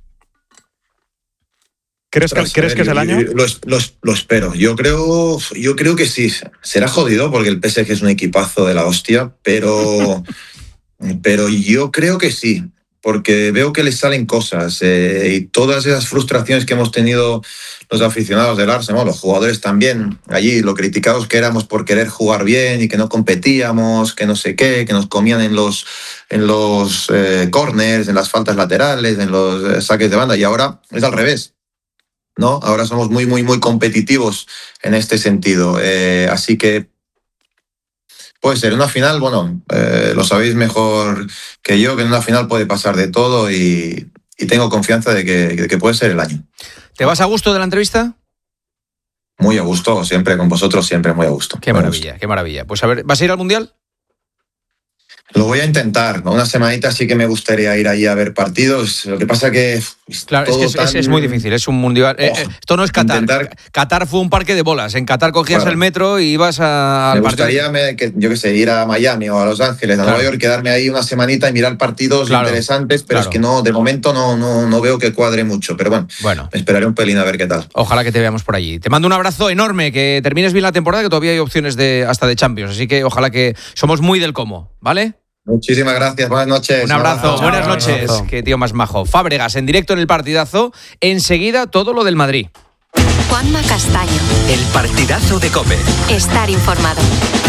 ¿Crees que es el año? Lo espero. Yo creo que sí. Será jodido porque el PSG es un equipazo de la hostia, pero yo creo que sí. Porque veo que les salen cosas y todas esas frustraciones que hemos tenido los aficionados del Arsenal, los jugadores también, allí lo criticados que éramos por querer jugar bien y que no competíamos, que no sé qué, que nos comían en los corners, en las faltas laterales, en los saques de banda, y ahora es al revés, ¿no? Ahora somos muy, muy, muy competitivos en este sentido. Así que puede ser una final, bueno, lo sabéis mejor que yo, que en una final puede pasar de todo y tengo confianza de que puede ser el año. ¿Te vas a gusto de la entrevista? Muy a gusto, siempre con vosotros, siempre muy a gusto. Qué Muy a maravilla, qué maravilla. Pues a ver, ¿vas a ir al Mundial? Lo voy a intentar, ¿no? Una semanita sí que me gustaría ir allí a ver partidos. Lo que pasa que... Claro, es que es muy difícil, es un mundial. Esto no es Qatar. Qatar fue un parque de bolas. En Qatar cogías el metro y ibas al partido. Me gustaría ir a Miami o a Los Ángeles, a Nueva York, quedarme ahí una semanita y mirar partidos interesantes, pero es que no, de momento no veo que cuadre mucho. Pero bueno, esperaré un pelín a ver qué tal. Ojalá que te veamos por allí. Te mando un abrazo enorme, que termines bien la temporada, que todavía hay opciones hasta de Champions. Así que ojalá que somos muy del cómo, ¿vale? Muchísimas gracias, buenas noches. Un abrazo, buenas noches. Qué tío más majo. Fábregas en directo en el partidazo. Enseguida todo lo del Madrid. Juanma Castaño. El partidazo de COPE. Estar informado.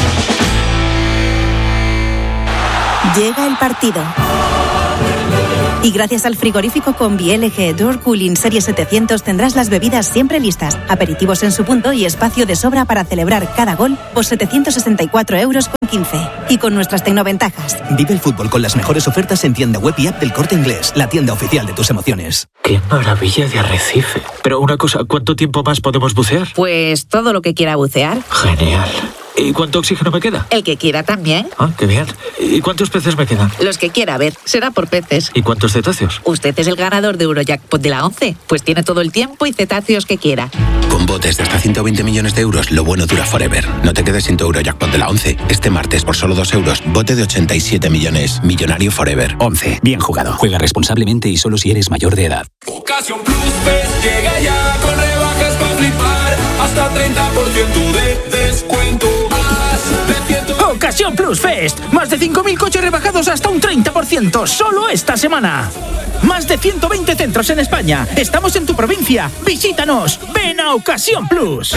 Llega el partido. Y gracias al frigorífico Combi LG Door Cooling Serie 700 tendrás las bebidas siempre listas, aperitivos en su punto y espacio de sobra para celebrar cada gol por 764,15 €. Y con nuestras tecnoventajas. Vive el fútbol con las mejores ofertas en tienda web y app del Corte Inglés, la tienda oficial de tus emociones. ¡Qué maravilla de arrecife! Pero una cosa, ¿cuánto tiempo más podemos bucear? Pues todo lo que quiera bucear. Genial. ¿Y cuánto oxígeno me queda? El que quiera también. Ah, qué bien. ¿Y cuántos peces me quedan? Los que quiera, a ver, será por peces. ¿Y cuántos cetáceos? Usted es el ganador de Eurojackpot de la 11, pues tiene todo el tiempo y cetáceos que quiera. Con botes de hasta 120 millones de euros, lo bueno dura forever. No te quedes sin tu Eurojackpot de la 11. Este martes, por solo 2 euros, bote de 87 millones. Millonario forever. 11. Bien jugado. Juega responsablemente y solo si eres mayor de edad. Ocasión Plus Fest llega ya con rebajas para flipar. Hasta 30% de descuento. Ocasión Plus Fest. Más de 5.000 coches rebajados hasta un 30%. Solo esta semana. Más de 120 centros en España. Estamos en tu provincia. Visítanos. Ven a Ocasión Plus.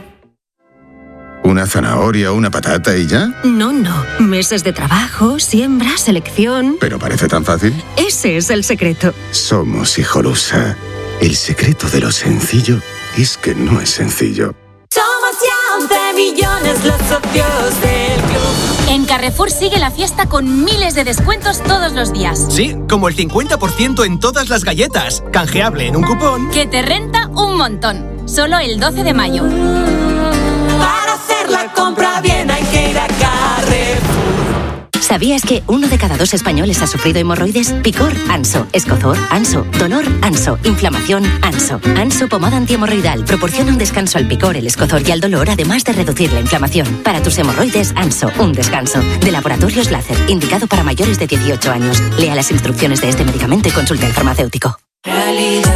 ¿Una zanahoria o una patata y ya? No. Meses de trabajo, siembra, selección. ¿Pero parece tan fácil? Ese es el secreto. Somos Hijolusa. El secreto de lo sencillo es que no es sencillo. Somos ya 11 millones los socios del club. En Carrefour sigue la fiesta con miles de descuentos todos los días. Sí, como el 50% en todas las galletas. Canjeable en un cupón. Que te renta un montón. Solo el 12 de mayo. Para hacer la compra bien hay que ir a Carrefour. ¿Sabías que 1 de cada 2 españoles ha sufrido hemorroides? Picor, Anso. Escozor, Anso. Dolor, Anso. Inflamación, Anso. Anso pomada antihemorroidal proporciona un descanso al picor, el escozor y al dolor, además de reducir la inflamación. Para tus hemorroides, Anso. Un descanso. De Laboratorios Láser, indicado para mayores de 18 años. Lea las instrucciones de este medicamento y consulte al farmacéutico. Realidad.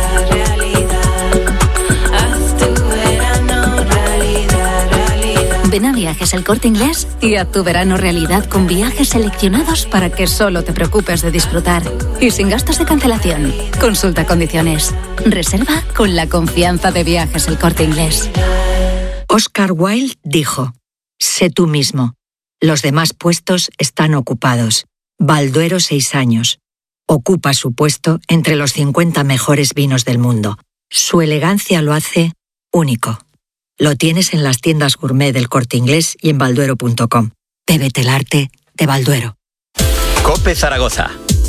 Haz tu verano realidad. Ven a Viajes El Corte Inglés y haz tu verano realidad con viajes seleccionados para que solo te preocupes de disfrutar y sin gastos de cancelación. Consulta condiciones. Reserva con la confianza de Viajes El Corte Inglés. Oscar Wilde dijo: sé tú mismo. Los demás puestos están ocupados. Balduero 6 años. Ocupa su puesto entre los 50 mejores vinos del mundo. Su elegancia lo hace único. Lo tienes en las tiendas gourmet del Corte Inglés y en balduero.com. Bébete el arte de Balduero. COPE Zaragoza.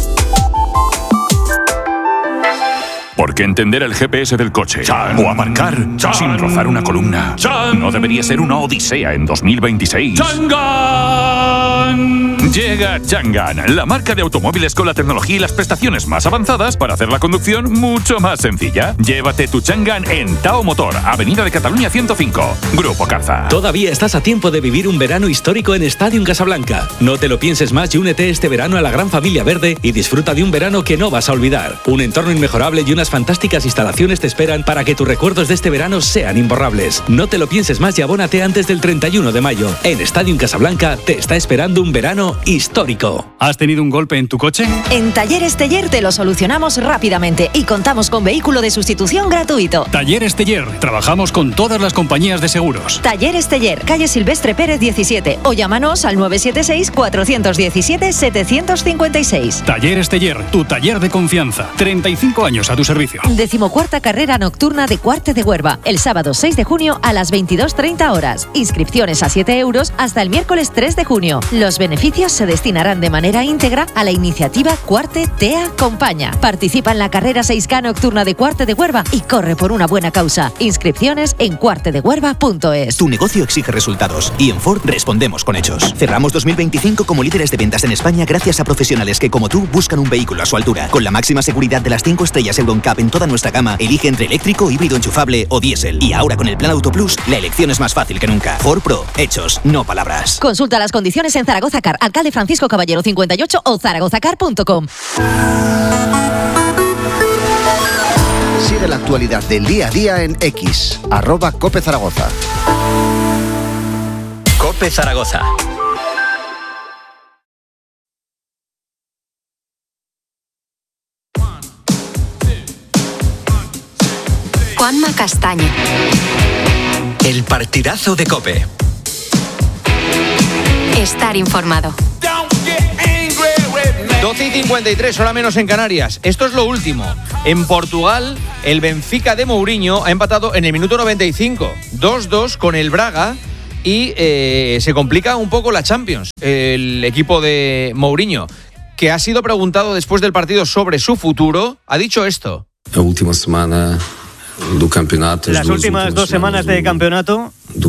Porque entender el GPS del coche o aparcar sin rozar una columna no debería ser una odisea en 2026. ¡Changan! Llega Changan, la marca de automóviles con la tecnología y las prestaciones más avanzadas para hacer la conducción mucho más sencilla. Llévate tu Changan en Tao Motor, Avenida de Cataluña 105, Grupo Carza. Todavía estás a tiempo de vivir un verano histórico en Stadium Casablanca. No te lo pienses más y únete este verano a la gran familia verde y disfruta de un verano que no vas a olvidar. Un entorno inmejorable y unas fantásticas instalaciones te esperan para que tus recuerdos de este verano sean imborrables. No te lo pienses más y abónate antes del 31 de mayo. En Stadium Casablanca te está esperando un verano histórico. ¿Has tenido un golpe en tu coche? En Talleres Teller te lo solucionamos rápidamente y contamos con vehículo de sustitución gratuito. Talleres Teller. Trabajamos con todas las compañías de seguros. Talleres Teller, calle Silvestre Pérez 17 o llámanos al 976-417-756. Talleres Teller, tu taller de confianza. 35 años a tu servicio. 14ª carrera nocturna de Cuarte de Huerva, el sábado 6 de junio a las 22:30 horas. Inscripciones a 7 euros hasta el miércoles 3 de junio. Los beneficios se destinan destinarán de manera íntegra a la iniciativa Cuarte te acompaña. Participa en la carrera 6K nocturna de Cuarte de Huerva y corre por una buena causa. Inscripciones en cuartedehuerva.es. Tu negocio exige resultados y en Ford respondemos con hechos. Cerramos 2025 como líderes de ventas en España gracias a profesionales que, como tú, buscan un vehículo a su altura. Con la máxima seguridad de las 5 estrellas EuroNCAP en toda nuestra gama, elige entre eléctrico, híbrido enchufable o diésel. Y ahora con el Plan Auto Plus, la elección es más fácil que nunca. Ford Pro, hechos, no palabras. Consulta las condiciones en Zaragoza Car, alcalde Francisco Caballero 58 o zaragozacar.com. Sigue la actualidad del día a día en X, @Cope Zaragoza. Cope Zaragoza. Juanma Castaño. El partidazo de Cope. Estar informado. 12:53, hora menos en Canarias. Esto es lo último. En Portugal, el Benfica de Mourinho ha empatado en el minuto 95, 2-2 con el Braga y se complica un poco la Champions. El equipo de Mourinho, que ha sido preguntado después del partido sobre su futuro, ha dicho esto. La última semana do campeonato. Las últimas 2 semanas de campeonato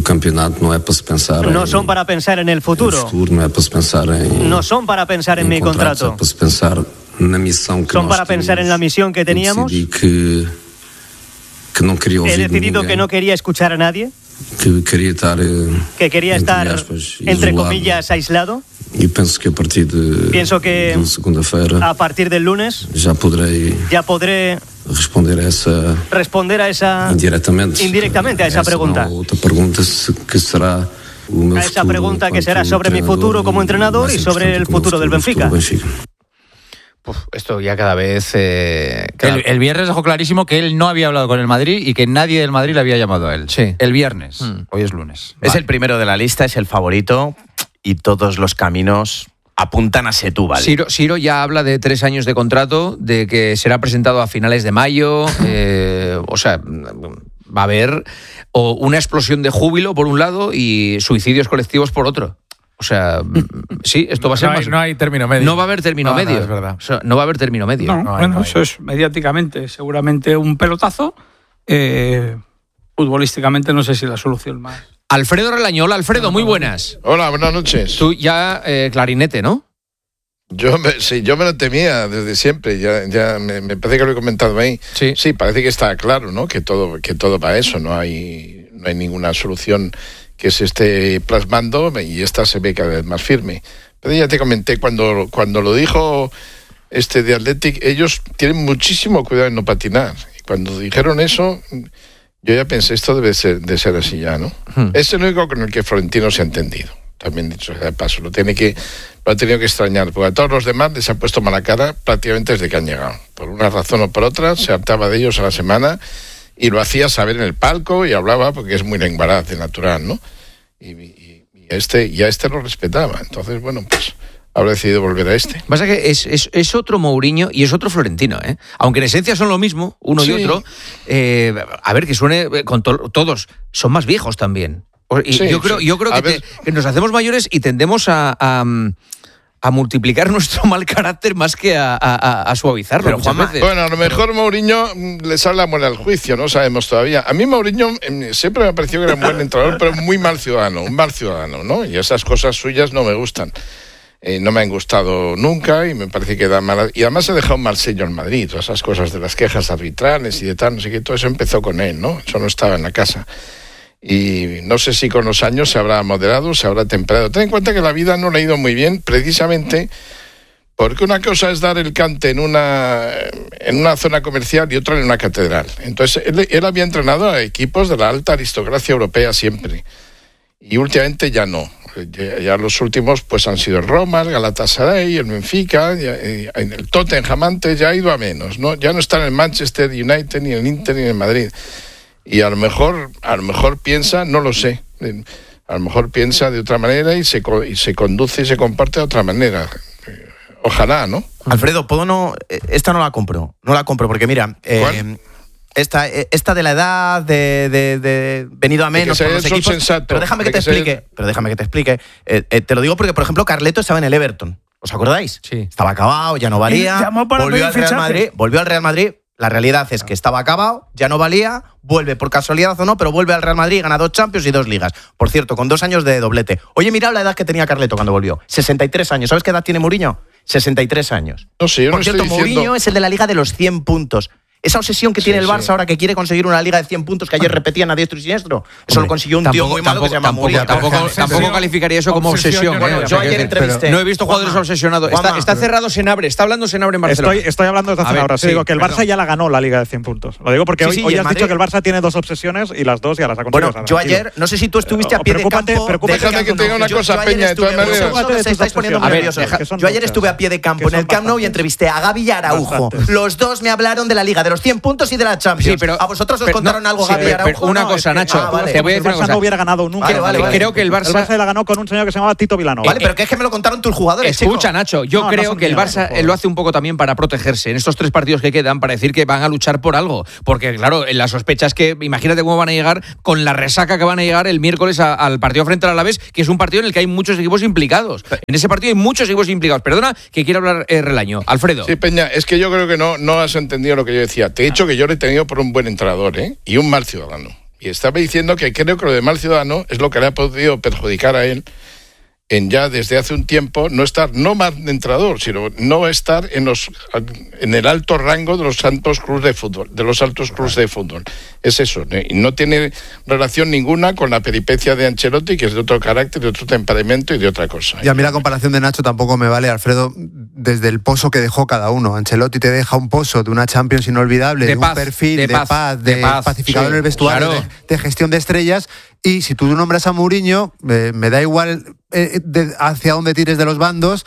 no son para pensar en el futuro. No son para pensar en mi contrato. Son para pensar en la misión que teníamos. He decidido que no quería escuchar a nadie. Que quería estar, entre comillas, aislado. Pienso que a partir del lunes ya podré responder a esa indirectamente a esa pregunta. A esa pregunta que será sobre mi futuro como entrenador y sobre el futuro del Benfica. Esto ya cada vez... El viernes dejó clarísimo que él no había hablado con el Madrid y que nadie del Madrid le había llamado a él. Sí. El viernes. Hoy es lunes. Es el primero de la lista, es el favorito y todos los caminos apuntan a Setúbal. Siro ya habla de 3 años de contrato, de que será presentado a finales de mayo. O sea, va a haber una explosión de júbilo por un lado y suicidios colectivos por otro. O sea, sí, esto va a ser más... No hay término medio. No va a haber término medio. No, es verdad. O sea, no va a haber término medio. No, eso es mediáticamente seguramente un pelotazo. Futbolísticamente no sé si la solución más. Alfredo Relañola. Alfredo, muy buenas. Hola, buenas noches. Tú ya clarinete, ¿no? Yo me lo temía desde siempre. Ya me parece que lo he comentado ahí. Sí, parece que está claro, ¿no? Que todo va a eso. No hay ninguna solución que se esté plasmando y esta se ve cada vez más firme. Pero ya te comenté, cuando lo dijo de Athletic, ellos tienen muchísimo cuidado en no patinar. Y cuando dijeron eso, yo ya pensé, esto debe de ser así ya, ¿no? Es el único con el que Florentino se ha entendido. También dicho de paso, lo ha tenido que extrañar, porque a todos los demás les ha puesto mala cara prácticamente desde que han llegado. Por una razón o por otra, se hartaba de ellos a la semana y lo hacía saber en el palco y hablaba porque es muy lenguaraz de natural, ¿no? Y a este lo respetaba. Entonces, bueno, pues habrá decidido volver a este. Pasa que es otro Mourinho y es otro Florentino, ¿eh? Aunque en esencia son lo mismo, uno y otro. A ver, que suene con todos. Son más viejos también. Y yo creo que nos hacemos mayores y tendemos a multiplicar nuestro mal carácter más que a suavizarlo. Pero Juanma, bueno, a lo mejor Mourinho le sale la muela al juicio, no sabemos todavía. A mí Mourinho siempre me ha parecido que era un buen entrenador, pero muy mal ciudadano, un mal ciudadano, ¿no? Y esas cosas suyas no me gustan. No me han gustado nunca y me parece que da mala... Y además ha dejado un mal sello en Madrid, todas esas cosas de las quejas arbitrales y de tal, no sé qué, todo eso empezó con él, ¿no? Eso no estaba en la casa. Y no sé si con los años se habrá moderado, se habrá temperado. Ten en cuenta que la vida no le ha ido muy bien, precisamente porque una cosa es dar el cante en una zona comercial y otra en una catedral. Entonces, él había entrenado a equipos de la alta aristocracia europea siempre. Y últimamente ya no. Ya los últimos pues han sido el Roma, el Galatasaray, el Benfica, el Tottenham antes ya ha ido a menos, ¿no? Ya no está en el Manchester United, ni en el Inter, ni en el Madrid. Y a lo mejor piensa, no lo sé, a lo mejor piensa de otra manera y se conduce y se comparte de otra manera. Ojalá, ¿no? Alfredo, esta no la compro porque mira... Esta de la edad, de venido a menos por los equipos... Sensato, pero déjame que te explique. Te lo digo porque, por ejemplo, Carleto estaba en el Everton. ¿Os acordáis? Sí. Estaba acabado, ya no valía. Volvió al Real Madrid. La realidad es que estaba acabado, ya no valía, vuelve por casualidad o no, pero vuelve al Real Madrid, gana 2 Champions y 2 Ligas. Por cierto, con 2 años de doblete. Oye, mirad la edad que tenía Carleto cuando volvió. 63 años. ¿Sabes qué edad tiene Mourinho? 63 años. No sé, yo por no cierto, estoy Mourinho es el de la Liga de los 100 puntos. Esa obsesión que tiene el Barça ahora que quiere conseguir una liga de 100 puntos que ayer repetían a diestro y siniestro. Eso lo consiguió un tío muy malo que se llama Mourinho. Tampoco calificaría eso como obsesión. Yo ayer entrevisté. No he visto jugadores obsesionados. Está cerrado Senabre. Está hablando Senabre en Barcelona. Estoy hablando desde hace una hora. Digo que el Barça ya la ganó la liga de 100 puntos. Lo digo porque hoy has dicho que el Barça tiene 2 obsesiones y las 2 ya las ha conseguido. Bueno, yo ayer, no sé si tú estuviste a pie de campo. Déjame que te diga una cosa, Peña, de todas maneras. Yo ayer estuve a pie de campo en el Camp Nou y entrevisté a Gavi y a Araujo. Los dos me hablaron de la liga de los 100 puntos y de la Champions. Sí, pero ¿a vosotros os contaron algo, Gavi y Araujo? Una cosa, Nacho. Te voy a decir una cosa. No hubiera ganado nunca. Creo que el Barça la ganó con un señor que se llamaba Tito Vilanova. Vale, pero que es que me lo contaron tus jugadores. Escucha, Nacho, yo creo que el Barça lo hace un poco también para protegerse en estos 3 partidos que quedan, para decir que van a luchar por algo. Porque, claro, la sospecha es que, imagínate cómo van a llegar con la resaca que van a llegar el miércoles al partido frente al Alavés, que es un partido en el que hay muchos equipos implicados. En ese partido hay muchos equipos implicados. Perdona que quiera hablar Relaño. Alfredo. Sí, Peña, es que yo creo que no has entendido lo que yo decía. Te he dicho que yo le he tenido por un buen entrenador, y un mal ciudadano. Y estaba diciendo que creo que lo de mal ciudadano es lo que le ha podido perjudicar a él en ya desde hace un tiempo no estar, no mal entrenador, sino no estar en el alto rango de los altos clubes de fútbol. Es eso, y no tiene relación ninguna con la peripecia de Ancelotti, que es de otro carácter, de otro temperamento y de otra cosa. Y a mí la comparación de Nacho tampoco me vale, Alfredo, desde el pozo que dejó cada uno. Ancelotti te deja un pozo de una Champions inolvidable, de un perfil de paz, de pacificador en el vestuario, claro, de gestión de estrellas. Y si tú nombras a Mourinho, me da igual hacia dónde tires de los bandos,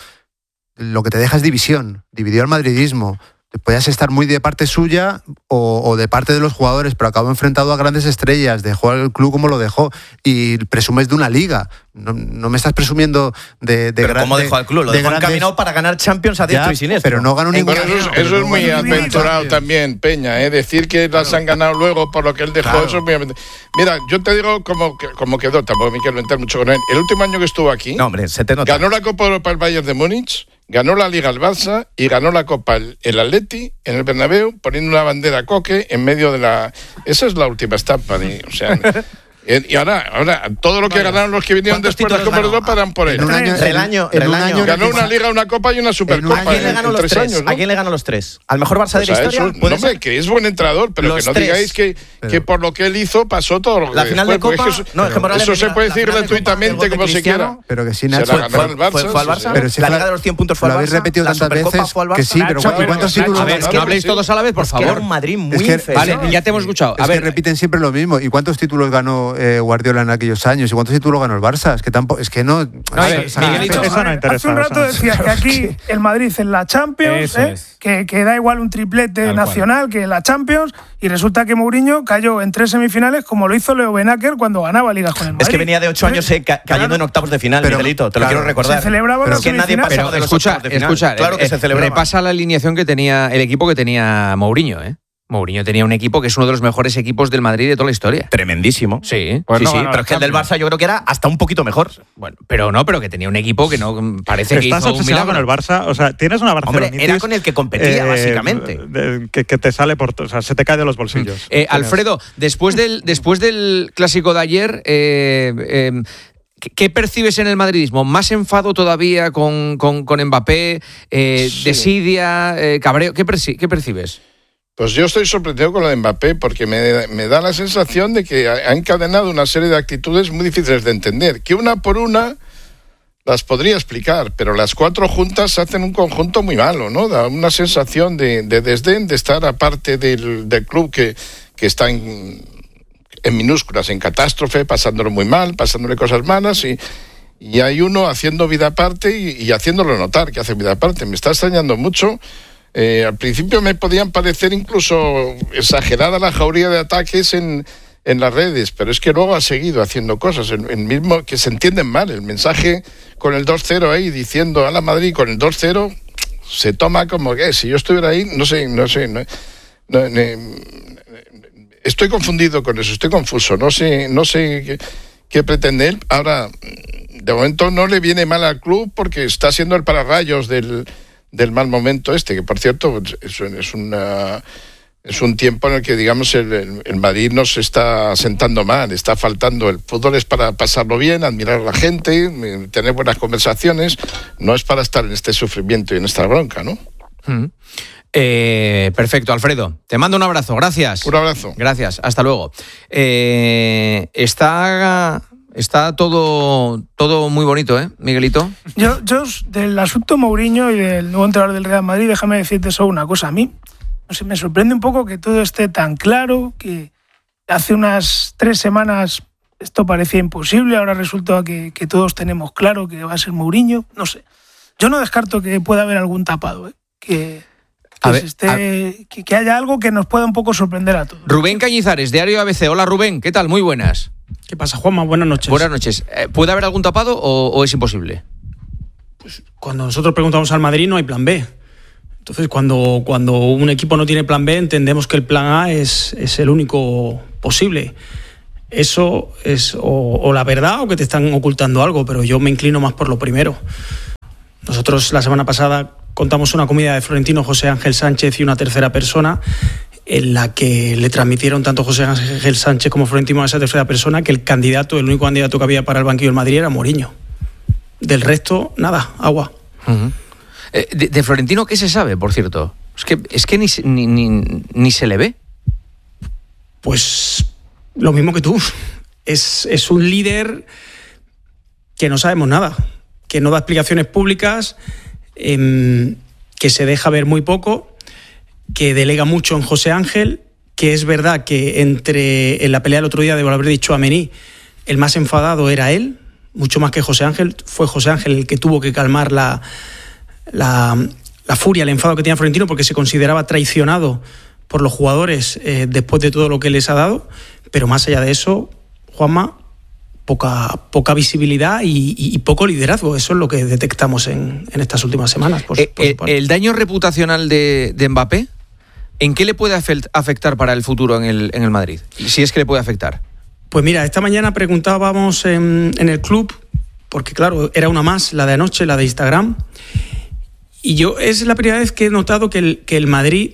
lo que te deja es división. Dividió al madridismo. Podías estar muy de parte suya o de parte de los jugadores, pero acabó enfrentado a grandes estrellas, dejó al club como lo dejó y presumes de una liga. No me estás presumiendo de pero ¿cómo dejó al club? Lo dejó encaminado para ganar Champions a diestro y siniestro. Pero no ganó ningún. Eso es muy aventurado también, Peña, decir que las han ganado luego por lo que él dejó, claro. Eso es muy aventurado. Mira, yo te digo cómo quedó, tampoco me quiero meter mucho con él. El último año que estuvo aquí, se te nota. Ganó la Copa Europa el Bayern de Múnich, ganó la Liga el Barça y ganó la Copa el Atleti en el Bernabéu, poniendo una bandera coque en medio de la... Esa es la última estampa, o sea... Y ahora todo lo que ganaron los que vinieron después de la Copa Europa eran por él. En un año ganó una Liga, una Copa y una Supercopa. ¿A quién le ganó los 3 años? ¿A quién le ganó los 3? ¿Al mejor Barça de la historia? Hombre, que es buen entrenador, pero que no digáis que por lo que él hizo pasó todo lo que la final de Copa, eso se puede decir gratuitamente como se quiera. Pero que sí, Nacho, fue al Barça. Pero si la Liga de los 100 puntos fue al Barça. Lo habéis repetido tantas veces que sí, pero ¿cuántos títulos? A ver, no habléis todos a la vez, por favor. Era un Madrid muy inferior. Vale, ya te hemos escuchado. A ver, repiten siempre lo mismo. ¿Y cuántos títulos ganó Guardiola en aquellos años? ¿Y cuántos títulos ganó el Barça? Es que tampoco, es que no. Eso no interesa. Hace un rato decías que aquí el Madrid en la Champions, que da igual un triplete nacional que la Champions, y resulta que Mourinho cayó en 3 semifinales como lo hizo Leo Benaker cuando ganaba ligas con el Madrid. Es que venía de 8 años cayendo en octavos de final, Miguelito, te lo quiero recordar. Se celebraba pero que nadie pasaba de los octavos de final. Escucha, claro que se celebraba. Repasa la alineación que tenía el equipo que tenía Mourinho, Mourinho tenía un equipo que es uno de los mejores equipos del Madrid de toda la historia. Tremendísimo. Sí. Pues sí, pero es que el del Barça yo creo que era hasta un poquito mejor. Bueno, pero que tenía un equipo que no parece que estás hizo un milagro con el Barça, o sea, tienes una Barcelonitis. Hombre, era con el que competía, básicamente. Que te sale o sea, se te cae de los bolsillos. Alfredo, después del clásico de ayer, ¿qué percibes en el madridismo? ¿Más enfado todavía con Mbappé, desidia, cabreo? ¿Qué percibes? Pues yo estoy sorprendido con lo de Mbappé porque me da la sensación de que ha encadenado una serie de actitudes muy difíciles de entender, que una por una las podría explicar, pero las 4 juntas hacen un conjunto muy malo, ¿no? Da una sensación de desdén, de estar aparte del club que está en minúsculas, en catástrofe, pasándolo muy mal, pasándole cosas malas y hay uno haciendo vida aparte y haciéndolo notar que hace vida aparte. Me está extrañando mucho. Al principio me podían parecer incluso exagerada la jauría de ataques en las redes, pero es que luego ha seguido haciendo cosas, el mismo que se entienden mal. El mensaje con el 2-0 ahí diciendo a la Madrid con el 2-0 se toma como que si yo estuviera ahí, no sé, estoy confundido con eso, estoy confuso, no sé qué pretende él. Ahora, de momento no le viene mal al club porque está siendo el pararrayos del mal momento que por cierto es un tiempo en el que, digamos, el Madrid nos está sentando mal, está faltando. El fútbol es para pasarlo bien, admirar a la gente, tener buenas conversaciones, no es para estar en este sufrimiento y en esta bronca, ¿no? Perfecto, Alfredo. Te mando un abrazo, gracias. Un abrazo. Gracias, hasta luego. Está todo muy bonito, Miguelito? Yo del asunto Mourinho y del nuevo entrenador del Real Madrid, déjame decirte solo una cosa. A mí me sorprende un poco que todo esté tan claro, que hace unas 3 semanas esto parecía imposible, ahora resulta que todos tenemos claro que va a ser Mourinho. No sé. Yo no descarto que pueda haber algún tapado, que haya algo que nos pueda un poco sorprender a todos. Rubén Cañizares, Diario ABC. Hola, Rubén, ¿qué tal? Muy buenas. ¿Qué pasa, Juanma? Buenas noches. Buenas noches. ¿Puede haber algún tapado o es imposible? Pues cuando nosotros preguntamos al Madrid no hay plan B. Entonces, cuando un equipo no tiene plan B, entendemos que el plan A es el único posible. Eso es o la verdad o que te están ocultando algo, pero yo me inclino más por lo primero. Nosotros la semana pasada contamos una comida de Florentino, José Ángel Sánchez y una tercera persona, en la que le transmitieron tanto José Ángel Sánchez como Florentino a esa tercera persona que el único candidato que había para el banquillo del Madrid era Mourinho. Del resto, nada, agua. Uh-huh. De Florentino, ¿qué se sabe, por cierto? Es que ni se le ve. Pues lo mismo que tú. Es un líder que no sabemos nada, que no da explicaciones públicas, que se deja ver muy poco, que delega mucho en José Ángel, que es verdad que en la pelea del otro día de Valverde y Tchouaméni, el más enfadado era él, mucho más que José Ángel. Fue José Ángel el que tuvo que calmar la furia, el enfado que tenía Florentino, porque se consideraba traicionado por los jugadores después de todo lo que les ha dado. Pero más allá de eso, Juanma, poca visibilidad y poco liderazgo. Eso es lo que detectamos en estas últimas semanas. El daño reputacional de Mbappé, ¿en qué le puede afectar para el futuro en el Madrid? Si es que le puede afectar. Pues mira, esta mañana preguntábamos en el club, porque claro, era una más, la de anoche, la de Instagram, y yo es la primera vez que he notado que el Madrid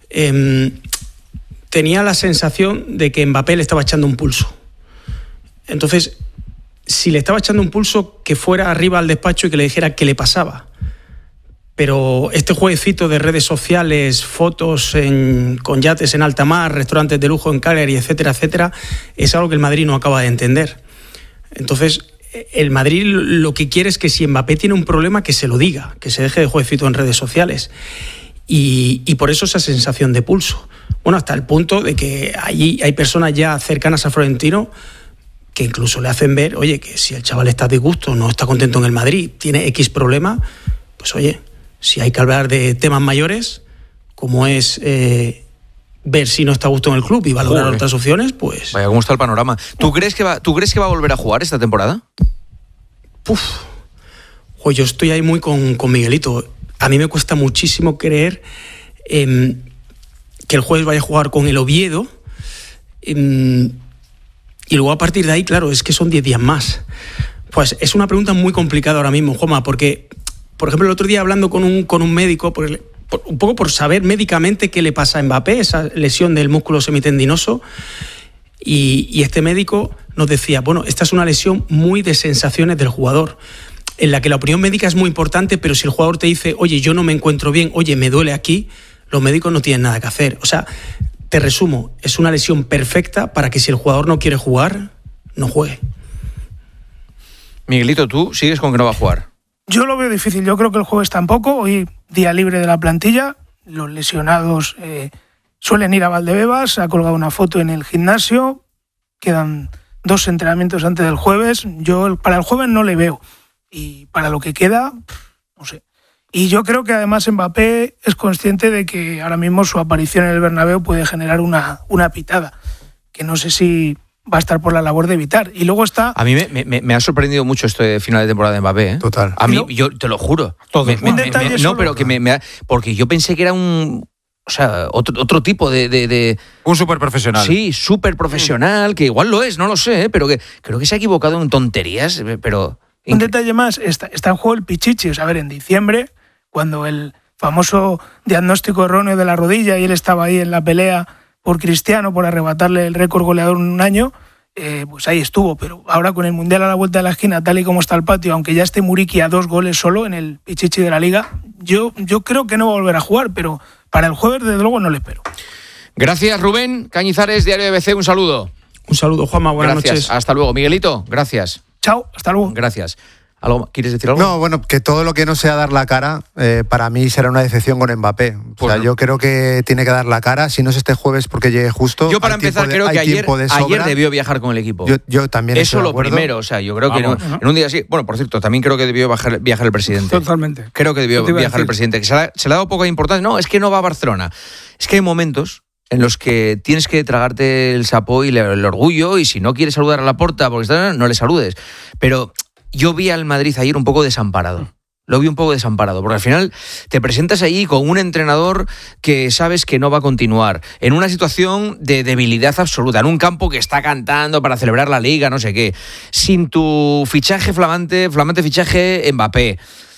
tenía la sensación de que Mbappé le estaba echando un pulso. Entonces, si le estaba echando un pulso, que fuera arriba al despacho y que le dijera qué le pasaba. Pero este jueguecito de redes sociales, fotos con yates en alta mar, restaurantes de lujo en Cagliari, etcétera, etcétera, es algo que el Madrid no acaba de entender. Entonces, el Madrid lo que quiere es que si Mbappé tiene un problema, que se lo diga, que se deje de jueguecito en redes sociales. Y por eso esa sensación de pulso. Bueno, hasta el punto de que allí hay personas ya cercanas a Florentino que incluso le hacen ver, oye, que si el chaval está a disgusto, no está contento en el Madrid, tiene X problema, pues oye, si hay que hablar de temas mayores, como es ver si no está a gusto en el club y valorar otras opciones, pues... Vaya, ¿cómo está el panorama? ¿Tú crees que va a volver a jugar esta temporada? Yo estoy ahí muy con Miguelito. A mí me cuesta muchísimo creer que el jueves vaya a jugar con el Oviedo, y luego a partir de ahí, claro, es que son 10 días más. Pues es una pregunta muy complicada ahora mismo, Juanma, porque, por ejemplo, el otro día hablando con un médico, un poco por saber médicamente qué le pasa a Mbappé, esa lesión del músculo semitendinoso, y este médico nos decía, bueno, esta es una lesión muy de sensaciones del jugador, en la que la opinión médica es muy importante, pero si el jugador te dice, oye, yo no me encuentro bien, oye, me duele aquí, los médicos no tienen nada que hacer. O sea, te resumo, es una lesión perfecta para que si el jugador no quiere jugar, no juegue. Miguelito, ¿tú sigues con que no va a jugar? Yo lo veo difícil, yo creo que el jueves tampoco, hoy día libre de la plantilla, los lesionados suelen ir a Valdebebas, ha colgado una foto en el gimnasio, quedan 2 entrenamientos antes del jueves, yo para el jueves no le veo, y para lo que queda, no sé. Y yo creo que además Mbappé es consciente de que ahora mismo su aparición en el Bernabéu puede generar una pitada, que no sé si va a estar por la labor de evitar. Y luego está... A mí me ha sorprendido mucho esto de final de temporada de Mbappé, ¿eh? Total. A mí, yo te lo juro. Porque yo pensé que era otro tipo de... Un súper profesional. Sí, súper profesional, que igual lo es, no lo sé, pero que creo que se ha equivocado en tonterías, pero Un detalle más, está en juego el Pichichi. O sea, a ver, en diciembre, cuando el famoso diagnóstico erróneo de la rodilla y él estaba ahí en la pelea por Cristiano, por arrebatarle el récord goleador en un año, pues ahí estuvo. Pero ahora con el Mundial a la vuelta de la esquina, tal y como está el patio, aunque ya esté Muriqui a 2 goles solo en el Pichichi de la Liga, yo creo que no va a volver a jugar, pero para el jueves desde luego no le espero. Gracias, Rubén Cañizares, Diario de BBC, un saludo. Un saludo, Juanma, buenas noches. Hasta luego. Miguelito, gracias. Chao, hasta luego. Gracias. ¿Quieres decir algo? No, bueno, que todo lo que no sea dar la cara, para mí será una decepción con Mbappé. Pues yo creo que tiene que dar la cara, si no es este jueves porque llegue justo. Yo para empezar creo que ayer debió viajar con el equipo. Yo también eso lo primero, o sea, yo creo que en un día así. Bueno, por cierto, también creo que debió viajar el presidente. Totalmente. Creo que debió viajar el presidente, que se le ha dado poca importancia. No, es que no va a Barcelona. Es que hay momentos en los que tienes que tragarte el sapo y el orgullo, y si no quieres saludar a Laporta porque no le saludes. Pero yo vi al Madrid ayer un poco desamparado. Lo vi un poco desamparado, porque al final te presentas ahí con un entrenador que sabes que no va a continuar, en una situación de debilidad absoluta, en un campo que está cantando para celebrar la Liga, no sé qué, sin tu fichaje flamante fichaje Mbappé.